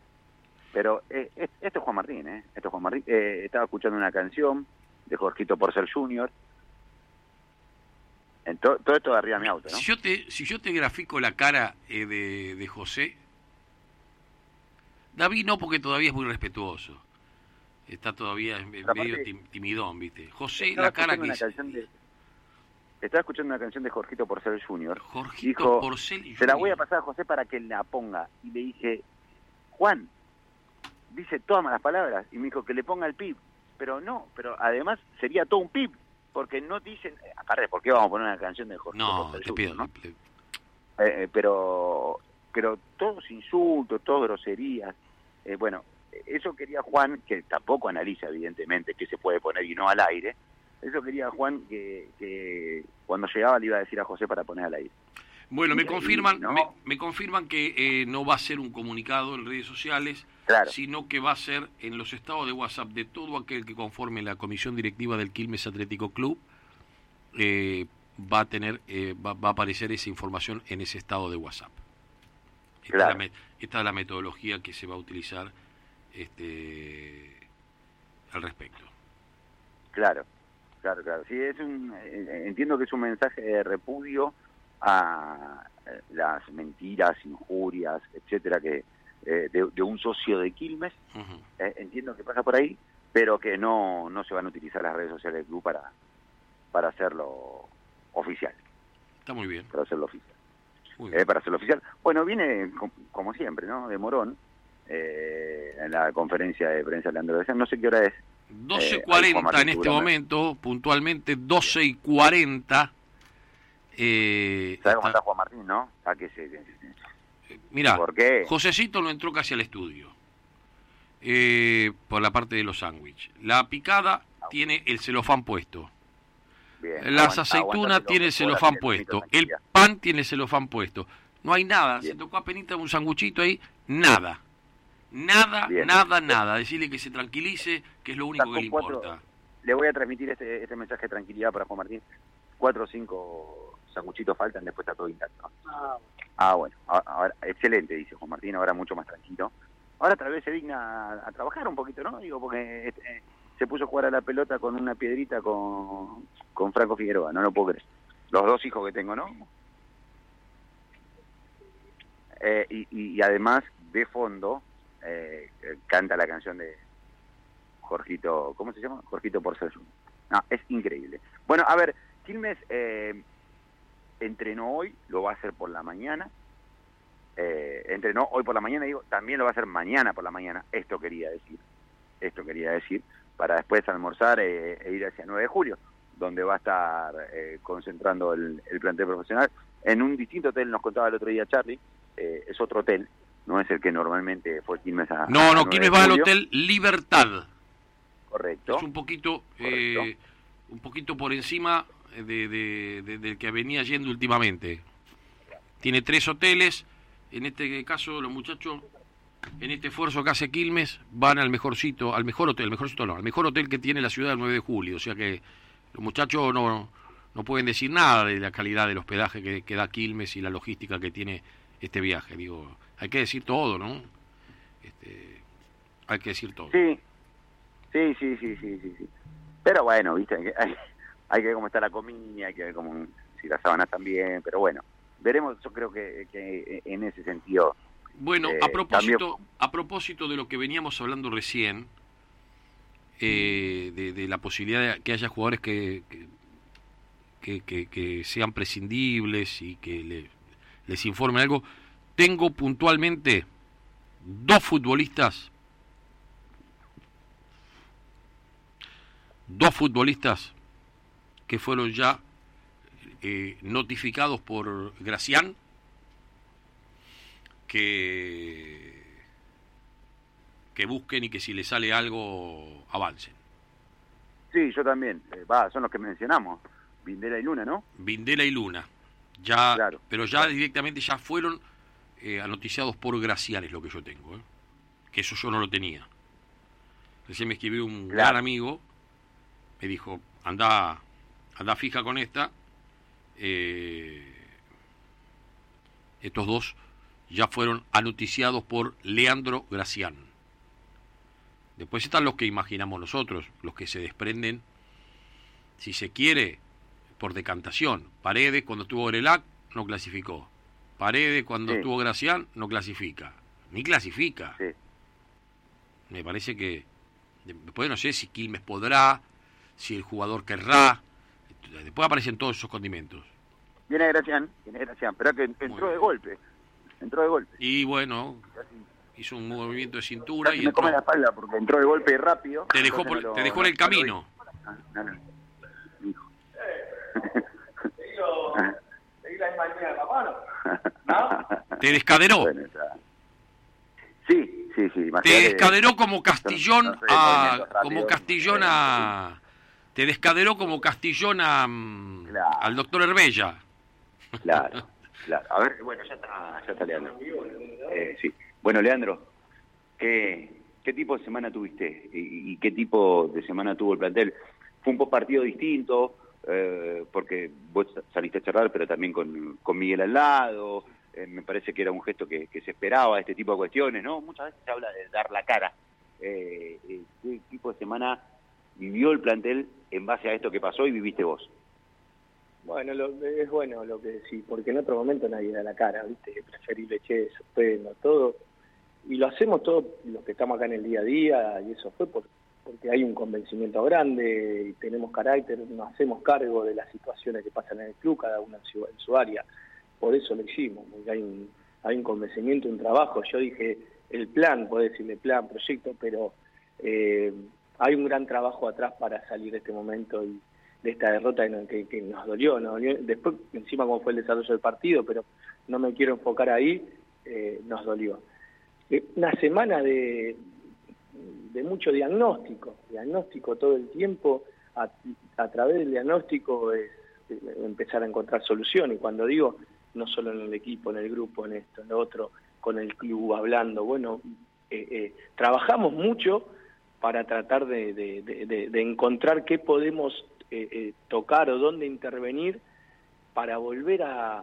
Pero eh, eh, esto es Juan Martín, ¿eh? Esto es Juan Martín. Eh, estaba escuchando una canción de Jorgito Porcel junior En to, todo esto de arriba de mi auto, ¿no? Si yo te, si yo te grafico la cara eh, de, de José, David no, porque todavía es muy respetuoso. Está todavía en medio tim, timidón, ¿viste? José, la cara que... De, estaba escuchando una canción de Jorgito Porcel junior Jorgito Dijo, Porcel junior Se la voy a pasar a José para que la ponga. Y le dije, Juan, dice todas malas palabras. Y me dijo que le ponga el pip. Pero no, pero además sería todo un pip. Porque no dicen... Aparte, ¿por qué vamos a poner una canción de Jorgito no, Porcel te junior, pido, ¿no? te... Eh, pero, pero todos insultos, todos groserías. Eh, bueno... Eso quería Juan, que tampoco analiza evidentemente qué se puede poner y no al aire. Eso quería Juan que, que cuando llegaba le iba a decir a José para poner al aire. Bueno, me y, confirman, ¿no? me, me confirman que eh, no va a ser un comunicado en redes sociales, claro. sino que va a ser en los estados de WhatsApp de todo aquel que conforme la comisión directiva del Quilmes Atlético Club. Eh, va a tener, eh, va, va a aparecer esa información en ese estado de WhatsApp. Esta, claro. es la, esta es la metodología que se va a utilizar este al respecto. Claro, claro, claro. Sí, es un, eh, entiendo que es un mensaje de repudio a eh, las mentiras, injurias, etcétera, que eh, de, de un socio de Quilmes. Uh-huh. Eh, entiendo que pasa por ahí, pero que no no se van a utilizar las redes sociales del club para para hacerlo oficial. Está muy bien. Para hacerlo oficial. Muy bien. Eh, para hacerlo oficial. Bueno, viene com, como siempre, ¿no? De Morón. Eh, en la conferencia de prensa de Leandro Gracián, no sé qué hora es. doce cuarenta eh, en este momento, puntualmente doce y cuarenta. Eh, ¿Sabes cómo está Juan Martín, no? ¿A qué se, eh, Mira, Josecito no entró casi al estudio, eh, por la parte de los sándwiches. La picada ah, tiene el celofán puesto. Bien, Las aguanta, aceitunas tiene el celofán puesto. El pan tiene el celofán puesto. No hay nada. Bien. Se tocó apenita un sanguchito ahí, nada. Nada, Bien. nada, nada. Decirle que se tranquilice, que es lo único que le cuatro, importa. Le voy a transmitir este, este mensaje de tranquilidad para Juan Martín. Cuatro o cinco sanguchitos faltan, después está todo intacto. Ah, ah bueno. Ahora, excelente, dice Juan Martín, ahora mucho más tranquilo. Ahora tal vez se digna a, a trabajar un poquito, ¿no? Digo, porque este, se puso a jugar a la pelota con una piedrita con, con Franco Figueroa, no lo puedo creer. Los dos hijos que tengo, ¿no? Eh, y, y, y además, de fondo... Eh, canta la canción de Jorgito, ¿cómo se llama? Jorgito Porcel junior No, es increíble. Bueno, a ver, Quilmes eh, entrenó hoy, lo va a hacer por la mañana. Eh, entrenó hoy por la mañana, digo, también lo va a hacer mañana por la mañana. Esto quería decir, esto quería decir, para después almorzar eh, e ir hacia nueve de julio, donde va a estar eh, concentrando el, el plantel profesional en un distinto hotel. Nos contaba el otro día Charlie, eh, es otro hotel. No es el que normalmente fue Quilmes a... No, no, Quilmes va al Hotel Libertad. Correcto. Es un poquito eh, un poquito por encima de, de, de, del que venía yendo últimamente. Tiene tres hoteles. En este caso, los muchachos, en este esfuerzo que hace Quilmes, van al mejorcito, al mejor hotel, al mejorcito no, al mejor hotel que tiene la ciudad del nueve de julio. O sea que los muchachos no, no pueden decir nada de la calidad del hospedaje que, que da Quilmes y la logística que tiene este viaje. Digo... Hay que decir todo, ¿no? Este, hay que decir todo. Sí, sí, sí, sí, sí, sí. sí. Pero bueno, viste, hay que, hay, hay que ver cómo está la comida, hay que ver cómo, si las sábanas están bien, pero bueno, veremos, yo creo que, que en ese sentido... Bueno, eh, a propósito también... a propósito de lo que veníamos hablando recién, eh, de, de la posibilidad de que haya jugadores que, que, que, que, que sean prescindibles y que le, les informen algo... Tengo puntualmente dos futbolistas, dos futbolistas que fueron ya eh, notificados por Gracián, que, que busquen y que si les sale algo avancen. Sí, yo también. Eh, va, son los que mencionamos, Vindela y Luna, ¿no? Vindela y Luna, ya, claro, pero ya claro. directamente ya fueron... Eh, anoticiados por Gracián es lo que yo tengo, ¿eh? Que eso yo no lo tenía. Recién me escribió un claro. gran amigo, me dijo, anda, anda fija con esta, eh, estos dos ya fueron anoticiados por Leandro Gracián. Después están los que imaginamos nosotros, los que se desprenden, si se quiere, por decantación. Paredes, cuando estuvo Grelac, no clasificó. Paredes, cuando sí. estuvo Gracián, no clasifica. Ni clasifica. Sí. Me parece que... Después no sé si Quilmes podrá, si el jugador querrá. Después aparecen todos esos condimentos. Viene Gracián, viene Gracián, pero que entró de golpe. Entró de golpe. Y bueno, hizo un movimiento de cintura Casi y me entró. come la espalda porque entró de golpe rápido. Te dejó, por, no lo, te dejó en el no camino. Ah, no, no. Hijo. ¿Seguí la misma línea de papá, no? Te descaderó. Bueno, está. Sí, sí, sí. Te imagínate. descaderó como Castillón No sé, a... movimientos rápidos. Como Castillón a... Te descaderó como Castillón a... mm, Claro. al doctor Herbella. Claro, claro. A ver, bueno, ya está, ya está Leandro. Eh, sí. Bueno, Leandro, ¿qué, qué tipo de semana tuviste? ¿Y, y qué tipo de semana tuvo el plantel? Fue un post partido distinto, eh, porque vos saliste a charlar, pero también con, con Miguel al lado. Eh, me parece que era un gesto que, que se esperaba, este tipo de cuestiones, ¿no? Muchas veces se habla de dar la cara. Eh, eh, ¿Qué tipo de semana vivió el plantel en base a esto que pasó y viviste vos? Bueno, lo, es bueno lo que decís, porque en otro momento nadie da la cara, ¿viste? Es preferible, che, suspendo, todo. Y lo hacemos todos los que estamos acá en el día a día, y eso fue por, porque hay un convencimiento grande, y tenemos carácter, nos hacemos cargo de las situaciones que pasan en el club, cada uno en su, en su área. Por eso lo hicimos, porque hay un, hay un convencimiento, un trabajo. Yo dije, el plan, puedo decirle plan, proyecto, pero eh, hay un gran trabajo atrás para salir de este momento y de esta derrota que, que nos dolió, nos dolió. Después, encima, cómo fue el desarrollo del partido, pero no me quiero enfocar ahí, eh, nos dolió. Eh, una semana de, de mucho diagnóstico, diagnóstico todo el tiempo, a, a través del diagnóstico es eh, empezar a encontrar soluciones, y cuando digo, no solo en el equipo, en el grupo, en esto, en lo otro, con el club, hablando, bueno, eh, eh, trabajamos mucho para tratar de, de, de, de, de encontrar qué podemos Eh, eh, tocar o dónde intervenir para volver a...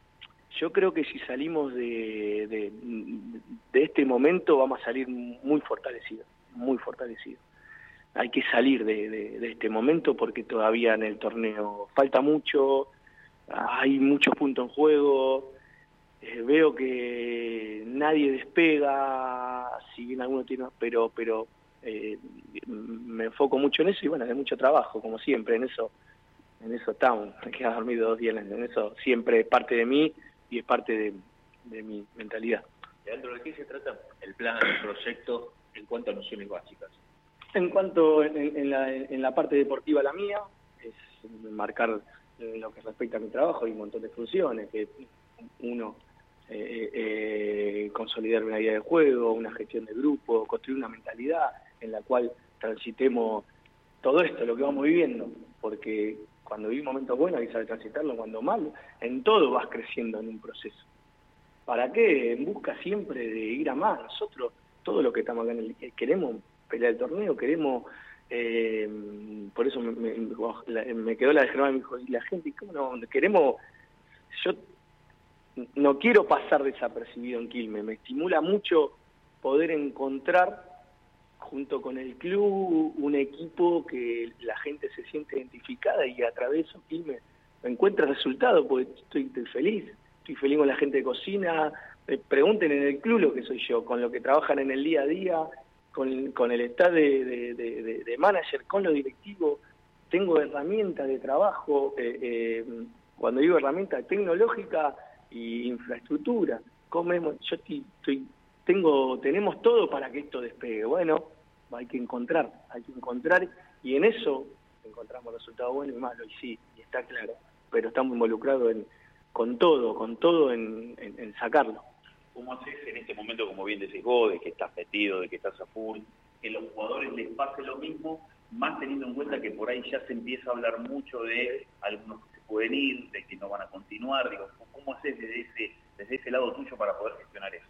Yo creo que si salimos de, de, de este momento vamos a salir muy fortalecidos, muy fortalecidos. Hay que salir de, de, de este momento porque todavía en el torneo falta mucho, hay muchos puntos en juego, eh, veo que nadie despega, si bien algunos tienen... pero pero Eh, me enfoco mucho en eso y bueno, hay mucho trabajo, como siempre, en eso en eso estamos, me queda dormido dos días, en eso siempre es parte de mí y es parte de, de mi mentalidad. ¿Dentro de qué se trata el plan, el proyecto en cuanto a nociones básicas? En cuanto en, en, la, en la parte deportiva, la mía es marcar lo que respecta a mi trabajo, hay un montón de funciones, que uno eh, eh, consolidar una idea de juego, una gestión de grupo, construir una mentalidad en la cual transitemos todo esto, lo que vamos viviendo, porque cuando viví momentos buenos hay que saber transitarlo, cuando mal, en todo vas creciendo en un proceso. ¿Para qué? En busca siempre de ir a más. Nosotros, todo lo que estamos acá, en el, queremos pelear el torneo, queremos, eh, por eso me, me, me quedó la de Germán, me dijo, y la gente, ¿cómo no? Queremos, yo no quiero pasar desapercibido en Quilmes, me estimula mucho poder encontrar junto con el club un equipo que la gente se siente identificada y a través de eso Quilmes encuentra resultados, porque estoy, estoy feliz, estoy feliz con la gente de cocina, eh, pregunten en el club lo que soy yo, con lo que trabajan en el día a día, con, con el staff de, de, de, de manager, con los directivos, tengo herramientas de trabajo, eh, eh, cuando digo herramientas tecnológicas y infraestructura, comemos, yo estoy, estoy, tengo, tenemos todo para que esto despegue. Bueno, hay que encontrar, hay que encontrar, y en eso encontramos resultados buenos y malos, y sí, y está claro, pero estamos involucrados en, con todo, con todo en, en, en sacarlo. ¿Cómo haces en este momento, como bien decís vos, de que estás metido, de que estás a full, que los jugadores les pase lo mismo, más teniendo en cuenta que por ahí ya se empieza a hablar mucho de algunos que se pueden ir, de que no van a continuar? Digo, ¿cómo haces desde ese, desde ese lado tuyo para poder gestionar eso?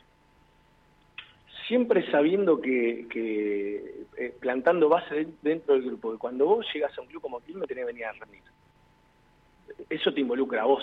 Siempre sabiendo que, que eh, plantando base dentro del grupo, que cuando vos llegas a un club como Quilmes tenés que venir a rendir. Eso te involucra a vos.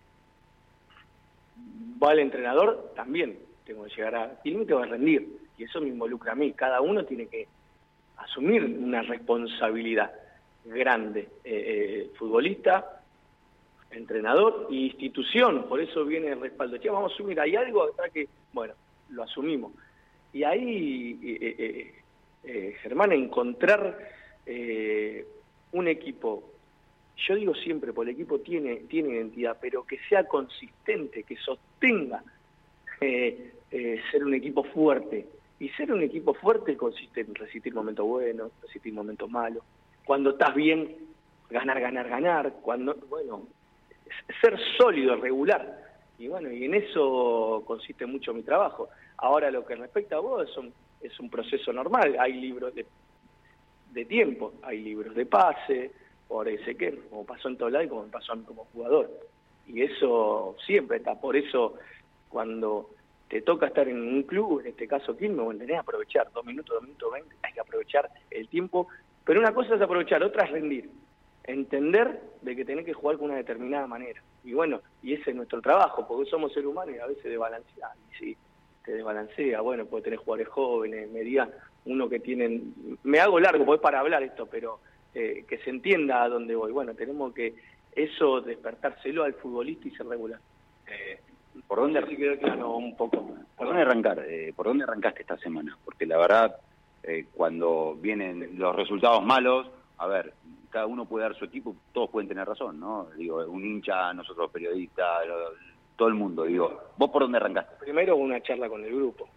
Va el entrenador, también tengo que llegar a Quilmes y te va a rendir. Y eso me involucra a mí. Cada uno tiene que asumir una responsabilidad grande, eh, eh, futbolista, entrenador e institución, por eso viene el respaldo. Che, vamos a asumir, hay algo acá que, bueno, lo asumimos. Y ahí, eh, eh, eh, Germán, encontrar eh, un equipo, yo digo siempre, porque el equipo tiene, tiene identidad, pero que sea consistente, que sostenga eh, eh, ser un equipo fuerte. Y ser un equipo fuerte consiste en resistir momentos buenos, resistir momentos malos. Cuando estás bien, ganar, ganar, ganar. Cuando, bueno, ser sólido, regular. Y bueno, y en eso consiste mucho mi trabajo. Ahora, lo que respecta a vos es un, es un proceso normal. Hay libros de, de tiempo, hay libros de pase, por ese que, como pasó en todo lado y como me pasó a mí como jugador. Y eso siempre está. Por eso, cuando te toca estar en un club, en este caso Quilmes, bueno, tenés que aprovechar dos minutos, dos minutos veinte, hay que aprovechar el tiempo. Pero una cosa es aprovechar, otra es rendir. Entender de que tenés que jugar con una determinada manera. Y bueno, y ese es nuestro trabajo, porque somos seres humanos y a veces desbalancea. Y sí, te desbalancea, bueno, porque tenés jugadores jóvenes, medianos, uno que tienen... Me hago largo, porque es para hablar esto, pero eh, que se entienda a dónde voy. Bueno, tenemos que eso despertárselo al futbolista y ser regular. Eh, ¿Por dónde sí quedó claro un poco? ¿Por dónde arrancar? Eh, ¿Por dónde arrancaste esta semana? Porque la verdad, eh, cuando vienen los resultados malos, a ver, cada uno puede dar su equipo, todos pueden tener razón, ¿no? Digo, un hincha, nosotros periodistas, lo, todo el mundo, digo, ¿vos por dónde arrancaste? Primero una charla con el grupo,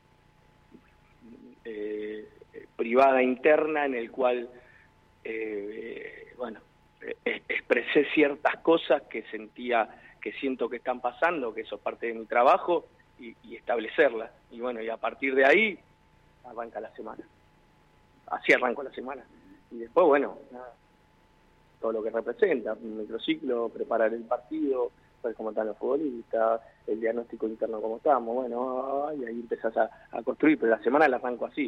eh, privada, interna, en el cual, eh, bueno, eh, expresé ciertas cosas que sentía, que siento que están pasando, que eso es parte de mi trabajo, y, y establecerlas. Y bueno, y a partir de ahí, arranca la semana. Así arranco la semana. Y después, bueno, nada, todo lo que representa, un microciclo, preparar el partido, ver cómo están los futbolistas, el diagnóstico interno cómo estamos, bueno, y ahí empezás a, a construir, pero la semana la arranco así.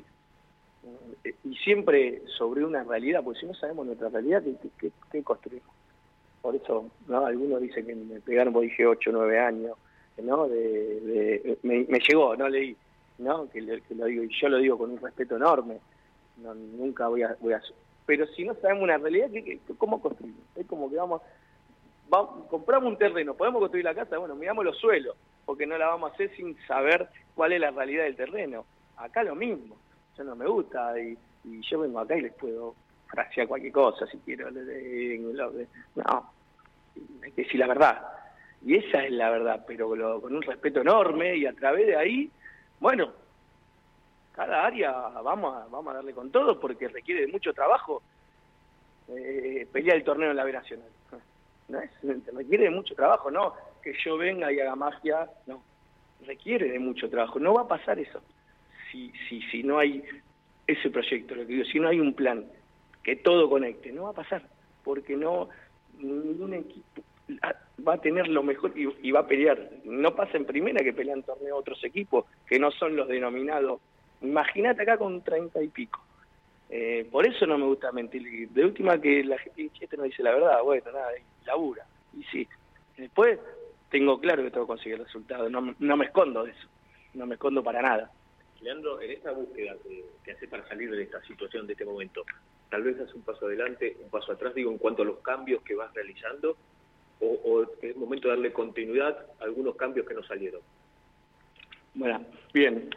Y siempre sobre una realidad, porque si no sabemos nuestra realidad, ¿qué, qué, qué construimos? Por eso, ¿no? Algunos dicen que me pegaron, porque dije ocho, nueve años, ¿no? De, de, me, me llegó, no leí, ¿no? Que, que lo digo, y yo lo digo con un respeto enorme, no, nunca voy a... Voy a pero si no sabemos una realidad, ¿qué, qué, ¿cómo construimos? Es como que vamos, vamos, compramos un terreno, ¿podemos construir la casa? Bueno, miramos los suelos, porque no la vamos a hacer sin saber cuál es la realidad del terreno. Acá lo mismo, yo no me gusta, y, y yo vengo acá y les puedo frasear cualquier cosa, si quiero, no, hay que decir la verdad, y esa es la verdad, pero lo, con un respeto enorme, y a través de ahí, bueno, cada área vamos a, vamos a darle con todo, porque requiere de mucho trabajo eh, pelear el torneo en la B Nacional. ¿No es? Requiere de mucho trabajo, no que yo venga y haga magia, no, requiere de mucho trabajo, no va a pasar eso si, si, si no hay ese proyecto, lo que digo, si no hay un plan que todo conecte, no va a pasar, porque no, ningún equipo va a tener lo mejor y, y va a pelear. No pasa en primera que pelean torneo otros equipos que no son los denominados. Imagínate acá con treinta y pico. Eh, por eso no me gusta mentir. De última que la gente este no dice la verdad, bueno, nada, y labura. Y sí, después tengo claro que tengo que conseguir resultados, no, no me escondo de eso, no me escondo para nada. Leandro, en esta búsqueda que, que hace para salir de esta situación, de este momento, tal vez hace un paso adelante, un paso atrás, digo, en cuanto a los cambios que vas realizando, o, o es momento de darle continuidad a algunos cambios que no salieron. Bueno, bien.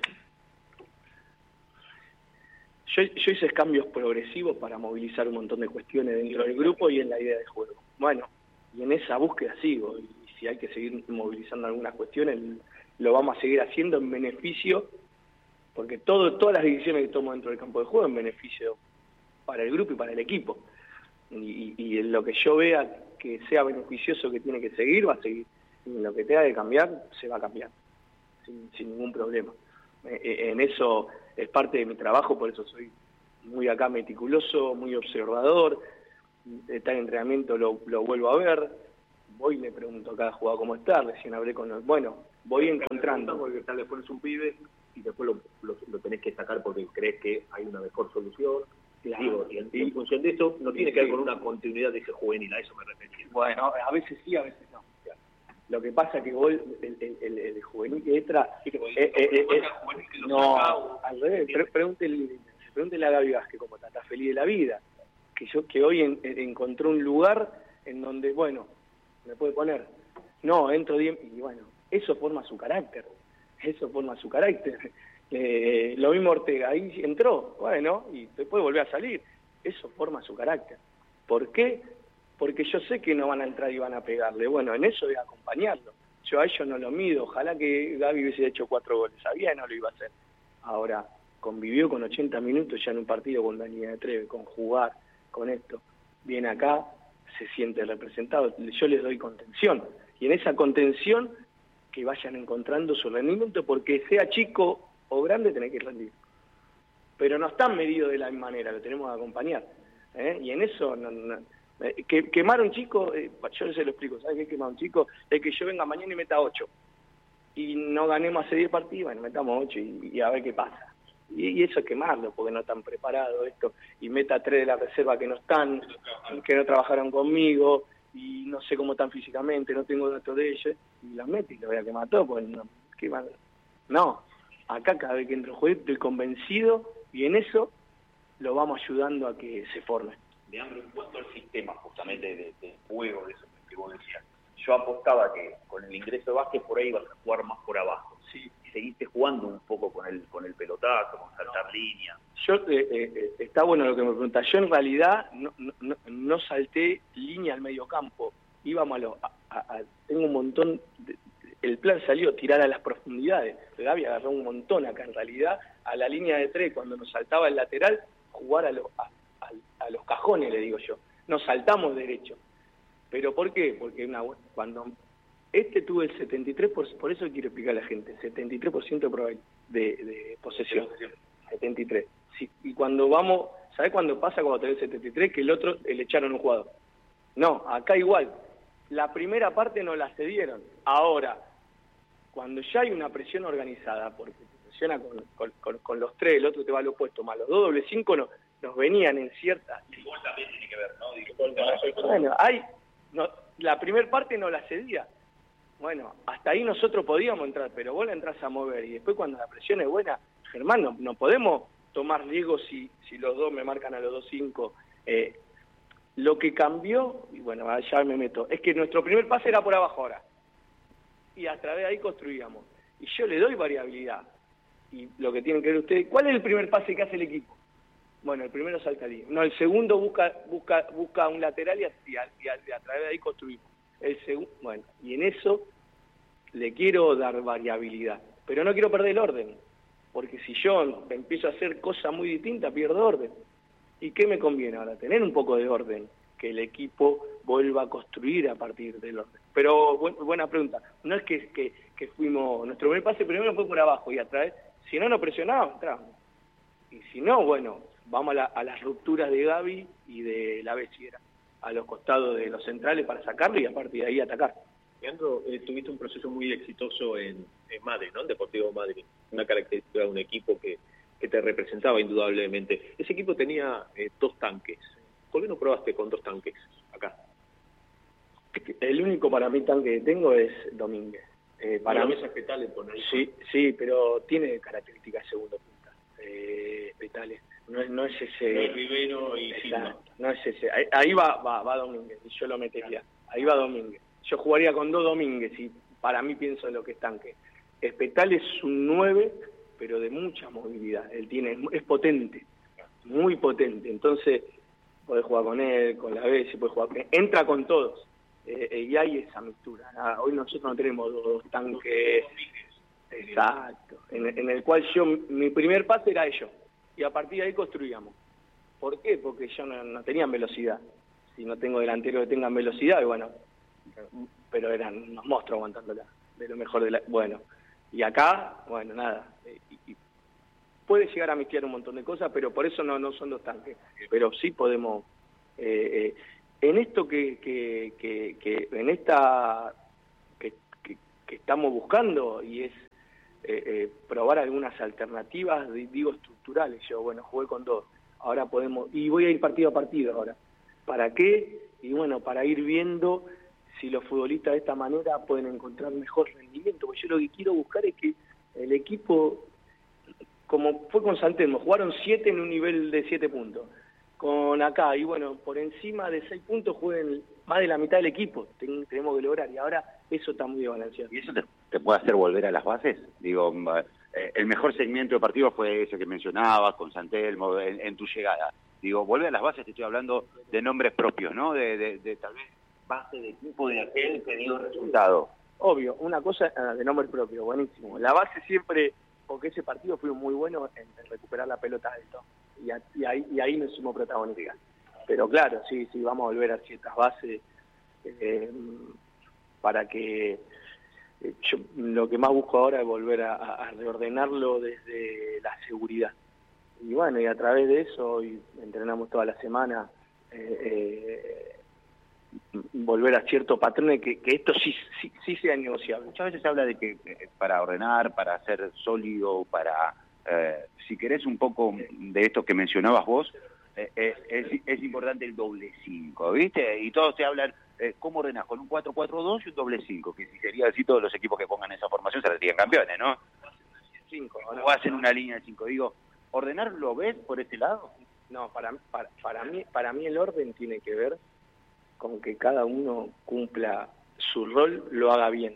Yo, yo hice cambios progresivos para movilizar un montón de cuestiones dentro del grupo y en la idea de juego. Bueno, y en esa búsqueda sigo, y si hay que seguir movilizando algunas cuestiones, lo vamos a seguir haciendo en beneficio, porque todo, todas las decisiones que tomo dentro del campo de juego en beneficio para el grupo y para el equipo. Y, y, y en lo que yo vea que sea beneficioso, que tiene que seguir, va a seguir. Y en lo que tenga que cambiar, se va a cambiar, sin, sin ningún problema. En eso es parte de mi trabajo, por eso soy muy acá meticuloso, muy observador. Está en entrenamiento, lo, lo vuelvo a ver, voy y le pregunto a cada jugador cómo está, recién hablé con los... Bueno, voy encontrando. Porque tal vez pones un pibe y después lo, lo, lo tenés que sacar porque crees que hay una mejor solución. Claro. Digo, y en, y en función de eso, no tiene que ver con una continuidad de ese juvenil, a eso me refería. Bueno, a veces sí, a veces no. Lo que pasa es que vos, el, el, el, el juvenil que entra... Sí, eh, eh, eh, eh, no, al revés, pre pregúntele Pregúntele a Gaby Vázquez cómo está, está feliz de la vida, que yo que hoy en, en, encontró un lugar en donde, bueno, me puede poner, no, entro diez, y bueno, eso forma su carácter, eso forma su carácter. Eh, lo mismo Ortega, ahí entró, bueno, y después volvió a salir, eso forma su carácter. ¿Por qué? Porque yo sé que no van a entrar y van a pegarle, bueno, en eso voy a acompañarlo. Yo a ellos no lo mido, ojalá que Gaby hubiese hecho cuatro goles, sabía que no lo iba a hacer. Ahora, convivió con ochenta minutos ya en un partido con la línea de Treve, con jugar, con esto. Viene acá, se siente representado, yo les doy contención. Y en esa contención, que vayan encontrando su rendimiento, porque sea chico o grande, tenés que rendir. Pero no están medidos de la misma manera, lo tenemos que acompañar. ¿eh? Y en eso... No, no, Que, quemar a un chico, eh, yo se lo explico, ¿sabes qué quemar a un chico? Es que yo venga mañana y meta ocho, y no ganemos hace diez partidos, bueno, metamos ocho y, y a ver qué pasa. Y, y eso es quemarlo, porque no están preparados esto, y meta tres de la reserva que no están, que no trabajaron conmigo, y no sé cómo están físicamente, no tengo datos de ellos, y los meto y los voy a quemar todo, pues no, queman. No, acá cada vez que entro juego estoy convencido, y en eso lo vamos ayudando a que se forme. Leandro, en cuanto al sistema justamente de, de juego, de eso que vos decías, yo apostaba que con el ingreso de Vázquez por ahí ibas a jugar más por abajo. Sí. Y seguiste jugando un poco con el con el pelotazo, con saltar no. línea. Yo, eh, eh, está bueno lo que me preguntas, yo en realidad no, no, no salté línea al medio campo, íbamos a, lo, a, a, a tengo un montón, de, el plan salió tirar a las profundidades, Gaby agarró un montón acá en realidad, a la línea de tres, cuando nos saltaba el lateral, jugar a lo... A, a los cajones, le digo yo, nos saltamos derecho. ¿Pero por qué? Porque una, cuando este tuve el setenta y tres por ciento, por eso quiero explicar a la gente, setenta y tres por ciento de, de, de posesión, setenta y tres. Sí, y cuando vamos, ¿sabés cuándo pasa cuando tenés setenta y tres? Que el otro le echaron un jugador. No, acá igual, la primera parte no la cedieron. Ahora, cuando ya hay una presión organizada, porque te presiona con, con, con, con los tres, el otro te va al opuesto, más los dos doble cinco, no, nos venían en ciertas... El gol también tiene que ver, ¿no? Digo, no, bueno, hay, no, la primera parte no la cedía. Bueno, hasta ahí nosotros podíamos entrar, pero vos la entras a mover, y después cuando la presión es buena, Germán, no, no podemos tomar riesgos si, si los dos me marcan a los dos cinco. Eh, lo que cambió, y bueno, ya me meto, es que nuestro primer pase era por abajo ahora, y a través de ahí construíamos. Y yo le doy variabilidad, y lo que tienen que ver ustedes, ¿cuál es el primer pase que hace el equipo? Bueno, el primero salta ahí. No, el segundo busca busca busca un lateral y a, y a, y a, y a través de ahí construimos. El segundo, bueno, y en eso le quiero dar variabilidad, pero no quiero perder el orden, porque si yo empiezo a hacer cosas muy distintas, pierdo orden. ¿Y qué me conviene ahora? Tener un poco de orden, que el equipo vuelva a construir a partir del orden. Pero bu buena pregunta. No es que, que, que fuimos, nuestro primer pase primero fue por abajo y a través, si no nos presionábamos, entrábamos. Y si no, bueno, vamos a, la, a las rupturas de Gaby y de la Bechera, a los costados de los centrales para sacarlo y a partir de ahí atacar. Leandro, eh, tuviste un proceso muy exitoso en, en Madrid, ¿no? En Deportivo Madrid, una característica de un equipo que, que te representaba indudablemente. Ese equipo tenía eh, dos tanques. ¿Por qué no probaste con dos tanques acá? El único para mí tanque que tengo es Domínguez. Eh, para mí es Petales por ahí. Sí, sí, pero tiene características de segundo punta. Eh, Petales. No es, no es ese... No es Rivero y Silva. No es ese. Ahí, ahí va, va, va Domínguez, y yo lo metería. Ahí va Domínguez. Yo jugaría con dos Domínguez, y para mí pienso en lo que es tanque. Espetal es un nueve, pero de mucha movilidad. Él tiene, es potente, muy potente. Entonces, podés jugar con él, con la B, podés jugar con él. Entra con todos. Eh, y hay esa mixtura. Ah, hoy nosotros no tenemos dos, dos tanques. Exacto. En, en el cual yo, mi primer pase era ellos. Y a partir de ahí construíamos. ¿Por qué? Porque yo no, no tenían velocidad. Si no tengo delanteros que tengan velocidad, y bueno, pero eran unos monstruos aguantándola, de lo mejor de la... Bueno, y acá, bueno, nada, y, y puede llegar a mezclar un montón de cosas, pero por eso no, no son dos tanques, pero sí podemos... Eh, eh, en esto que, que, que, que en esta que, que, que estamos buscando, y es eh, eh, probar algunas alternativas, digo, estructurales. Yo, bueno, jugué con dos, ahora podemos, y voy a ir partido a partido ahora. ¿Para qué? Y bueno, para ir viendo si los futbolistas de esta manera pueden encontrar mejor rendimiento, porque yo lo que quiero buscar es que el equipo como fue con San Telmo, jugaron siete en un nivel de siete puntos. Con acá, y bueno, por encima de seis puntos jueguen más de la mitad del equipo, Ten, tenemos que lograr, y ahora eso está muy balanceado. ¿Y eso te, te puede hacer volver a las bases? Digo, eh, el mejor segmento de partido fue ese que mencionabas, con San Telmo, en, en tu llegada. Digo, volver a las bases, te estoy hablando de nombres propios, ¿no? De, de, de tal vez base de equipo de aquel que dio resultado. Obvio, una cosa de nombre propio, buenísimo. La base siempre, porque ese partido fue muy bueno en, en recuperar la pelota alto. Y, a, y, ahí, y ahí nos hicimos protagonistas. Pero claro, sí, sí, vamos a volver a ciertas bases eh, para que eh, yo lo que más busco ahora es volver a, a reordenarlo desde la seguridad. Y bueno, y a través de eso, hoy entrenamos toda la semana, eh, eh, volver a ciertos patrones que, que esto sí, sí, sí sea negociable. Muchas veces se habla de que eh, para ordenar, para ser sólido, para... Eh, si querés un poco de esto que mencionabas vos, eh, eh, es, es importante el doble cinco, ¿viste? Y todos te hablan, eh, ¿cómo ordenás? Con un cuatro cuatro dos y un doble cinco, que si sería así todos los equipos que pongan esa formación se retiran campeones, ¿no? Cinco, ¿no? O hacen una línea de cinco. Digo, ¿ordenar lo ves por este lado? No, para, para, para, mí, para mí el orden tiene que ver con que cada uno cumpla su rol, lo haga bien.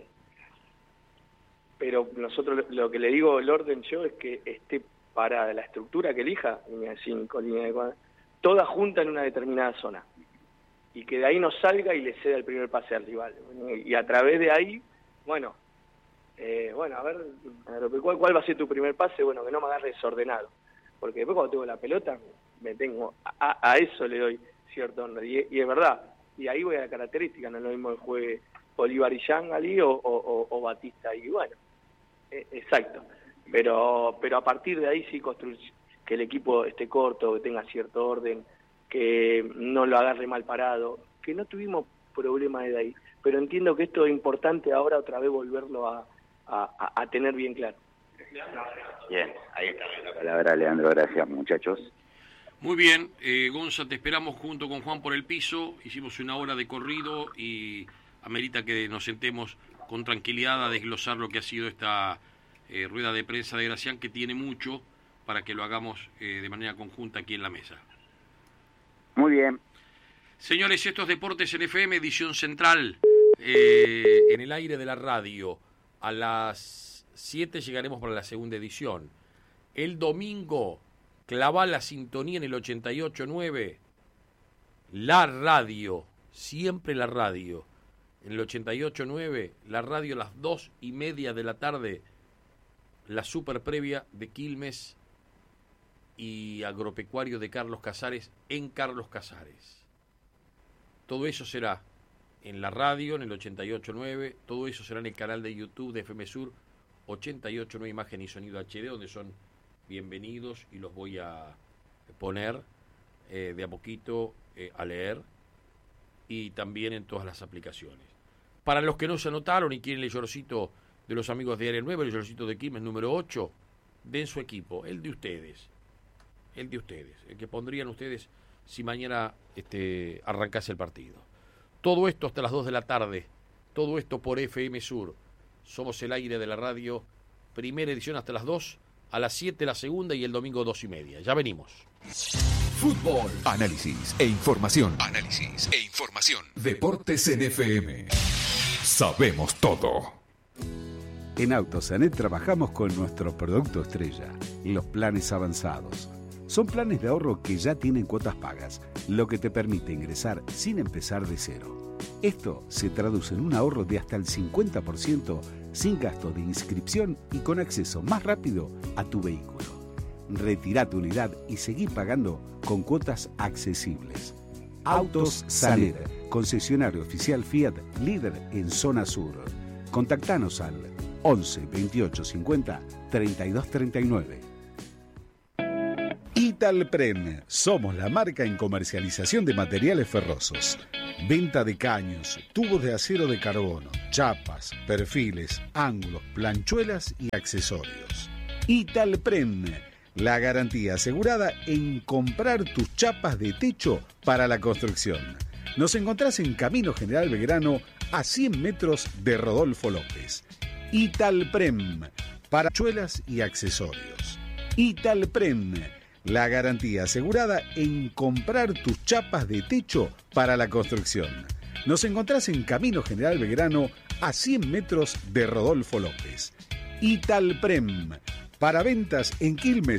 Pero nosotros lo que le digo el orden yo es que esté para la estructura que elija, línea de cinco, línea de cuatro, toda junta en una determinada zona. Y que de ahí no salga y le ceda el primer pase al rival. Y a través de ahí, bueno, eh, bueno, a ver, ¿cuál, ¿cuál va a ser tu primer pase? Bueno, que no me agarre desordenado. Porque después cuando tengo la pelota, me tengo a, a eso le doy cierto honor. Y, y es verdad, y ahí voy a la característica, no es lo mismo que juegue Bolívar y Yangali o, o, o, o Batista y bueno, eh, exacto, pero pero a partir de ahí sí construir que el equipo esté corto, que tenga cierto orden, que no lo agarre mal parado, que no tuvimos problemas de ahí, pero entiendo que esto es importante ahora otra vez volverlo a, a, a tener bien claro. Bien, ahí está la palabra, Leandro, gracias muchachos. Muy bien, eh, Gonza, te esperamos junto con Juan por el piso, hicimos una hora de corrido y amerita que nos sentemos con tranquilidad a desglosar lo que ha sido esta eh, rueda de prensa de Gracián, que tiene mucho para que lo hagamos eh, de manera conjunta aquí en la mesa. Muy bien. Señores, estos Deportes en F M, edición central, eh, en el aire de la radio. A las siete llegaremos para la segunda edición. El domingo, clava la sintonía en el ochenta y ocho nueve, la radio, siempre la radio. En el ochenta y ocho nueve, la radio a las dos y media de la tarde, la super previa de Quilmes y Agropecuario de Carlos Casares en Carlos Casares. Todo eso será en la radio, en el ochenta y ocho nueve, todo eso será en el canal de YouTube de F M Sur, ochenta y ocho nueve Imagen y Sonido H D, donde son bienvenidos y los voy a poner eh, de a poquito eh, a leer, y también en todas las aplicaciones. Para los que no se anotaron y quieren el llorcito de los amigos de Área nueve, el llorcito de Quilmes número ocho, den su equipo, el de ustedes, el de ustedes, el que pondrían ustedes si mañana este, arrancase el partido. Todo esto hasta las dos de la tarde, todo esto por F M Sur. Somos el aire de la radio, primera edición hasta las dos, a las siete la segunda y el domingo dos y media. Ya venimos. Fútbol, análisis e información. Análisis e información. Deportes en F M. Sabemos todo. En Autosanet trabajamos con nuestro producto estrella, los planes avanzados. Son planes de ahorro que ya tienen cuotas pagas, lo que te permite ingresar sin empezar de cero. Esto se traduce en un ahorro de hasta el cincuenta por ciento sin gasto de inscripción y con acceso más rápido a tu vehículo. Retirá tu unidad y seguí pagando con cuotas accesibles. Autos Sanet, concesionario oficial Fiat, líder en zona sur. Contactanos al once veintiocho cincuenta treinta y dos treinta y nueve. Italpren, somos la marca en comercialización de materiales ferrosos. Venta de caños, tubos de acero de carbono, chapas, perfiles, ángulos, planchuelas y accesorios. Italpren, la garantía asegurada en comprar tus chapas de techo para la construcción. Nos encontrás en Camino General Belgrano, a cien metros de Rodolfo López. Italprem, parachuelas y accesorios. Italprem, la garantía asegurada en comprar tus chapas de techo para la construcción. Nos encontrás en Camino General Belgrano, a cien metros de Rodolfo López. Italprem, para ventas en Quilmes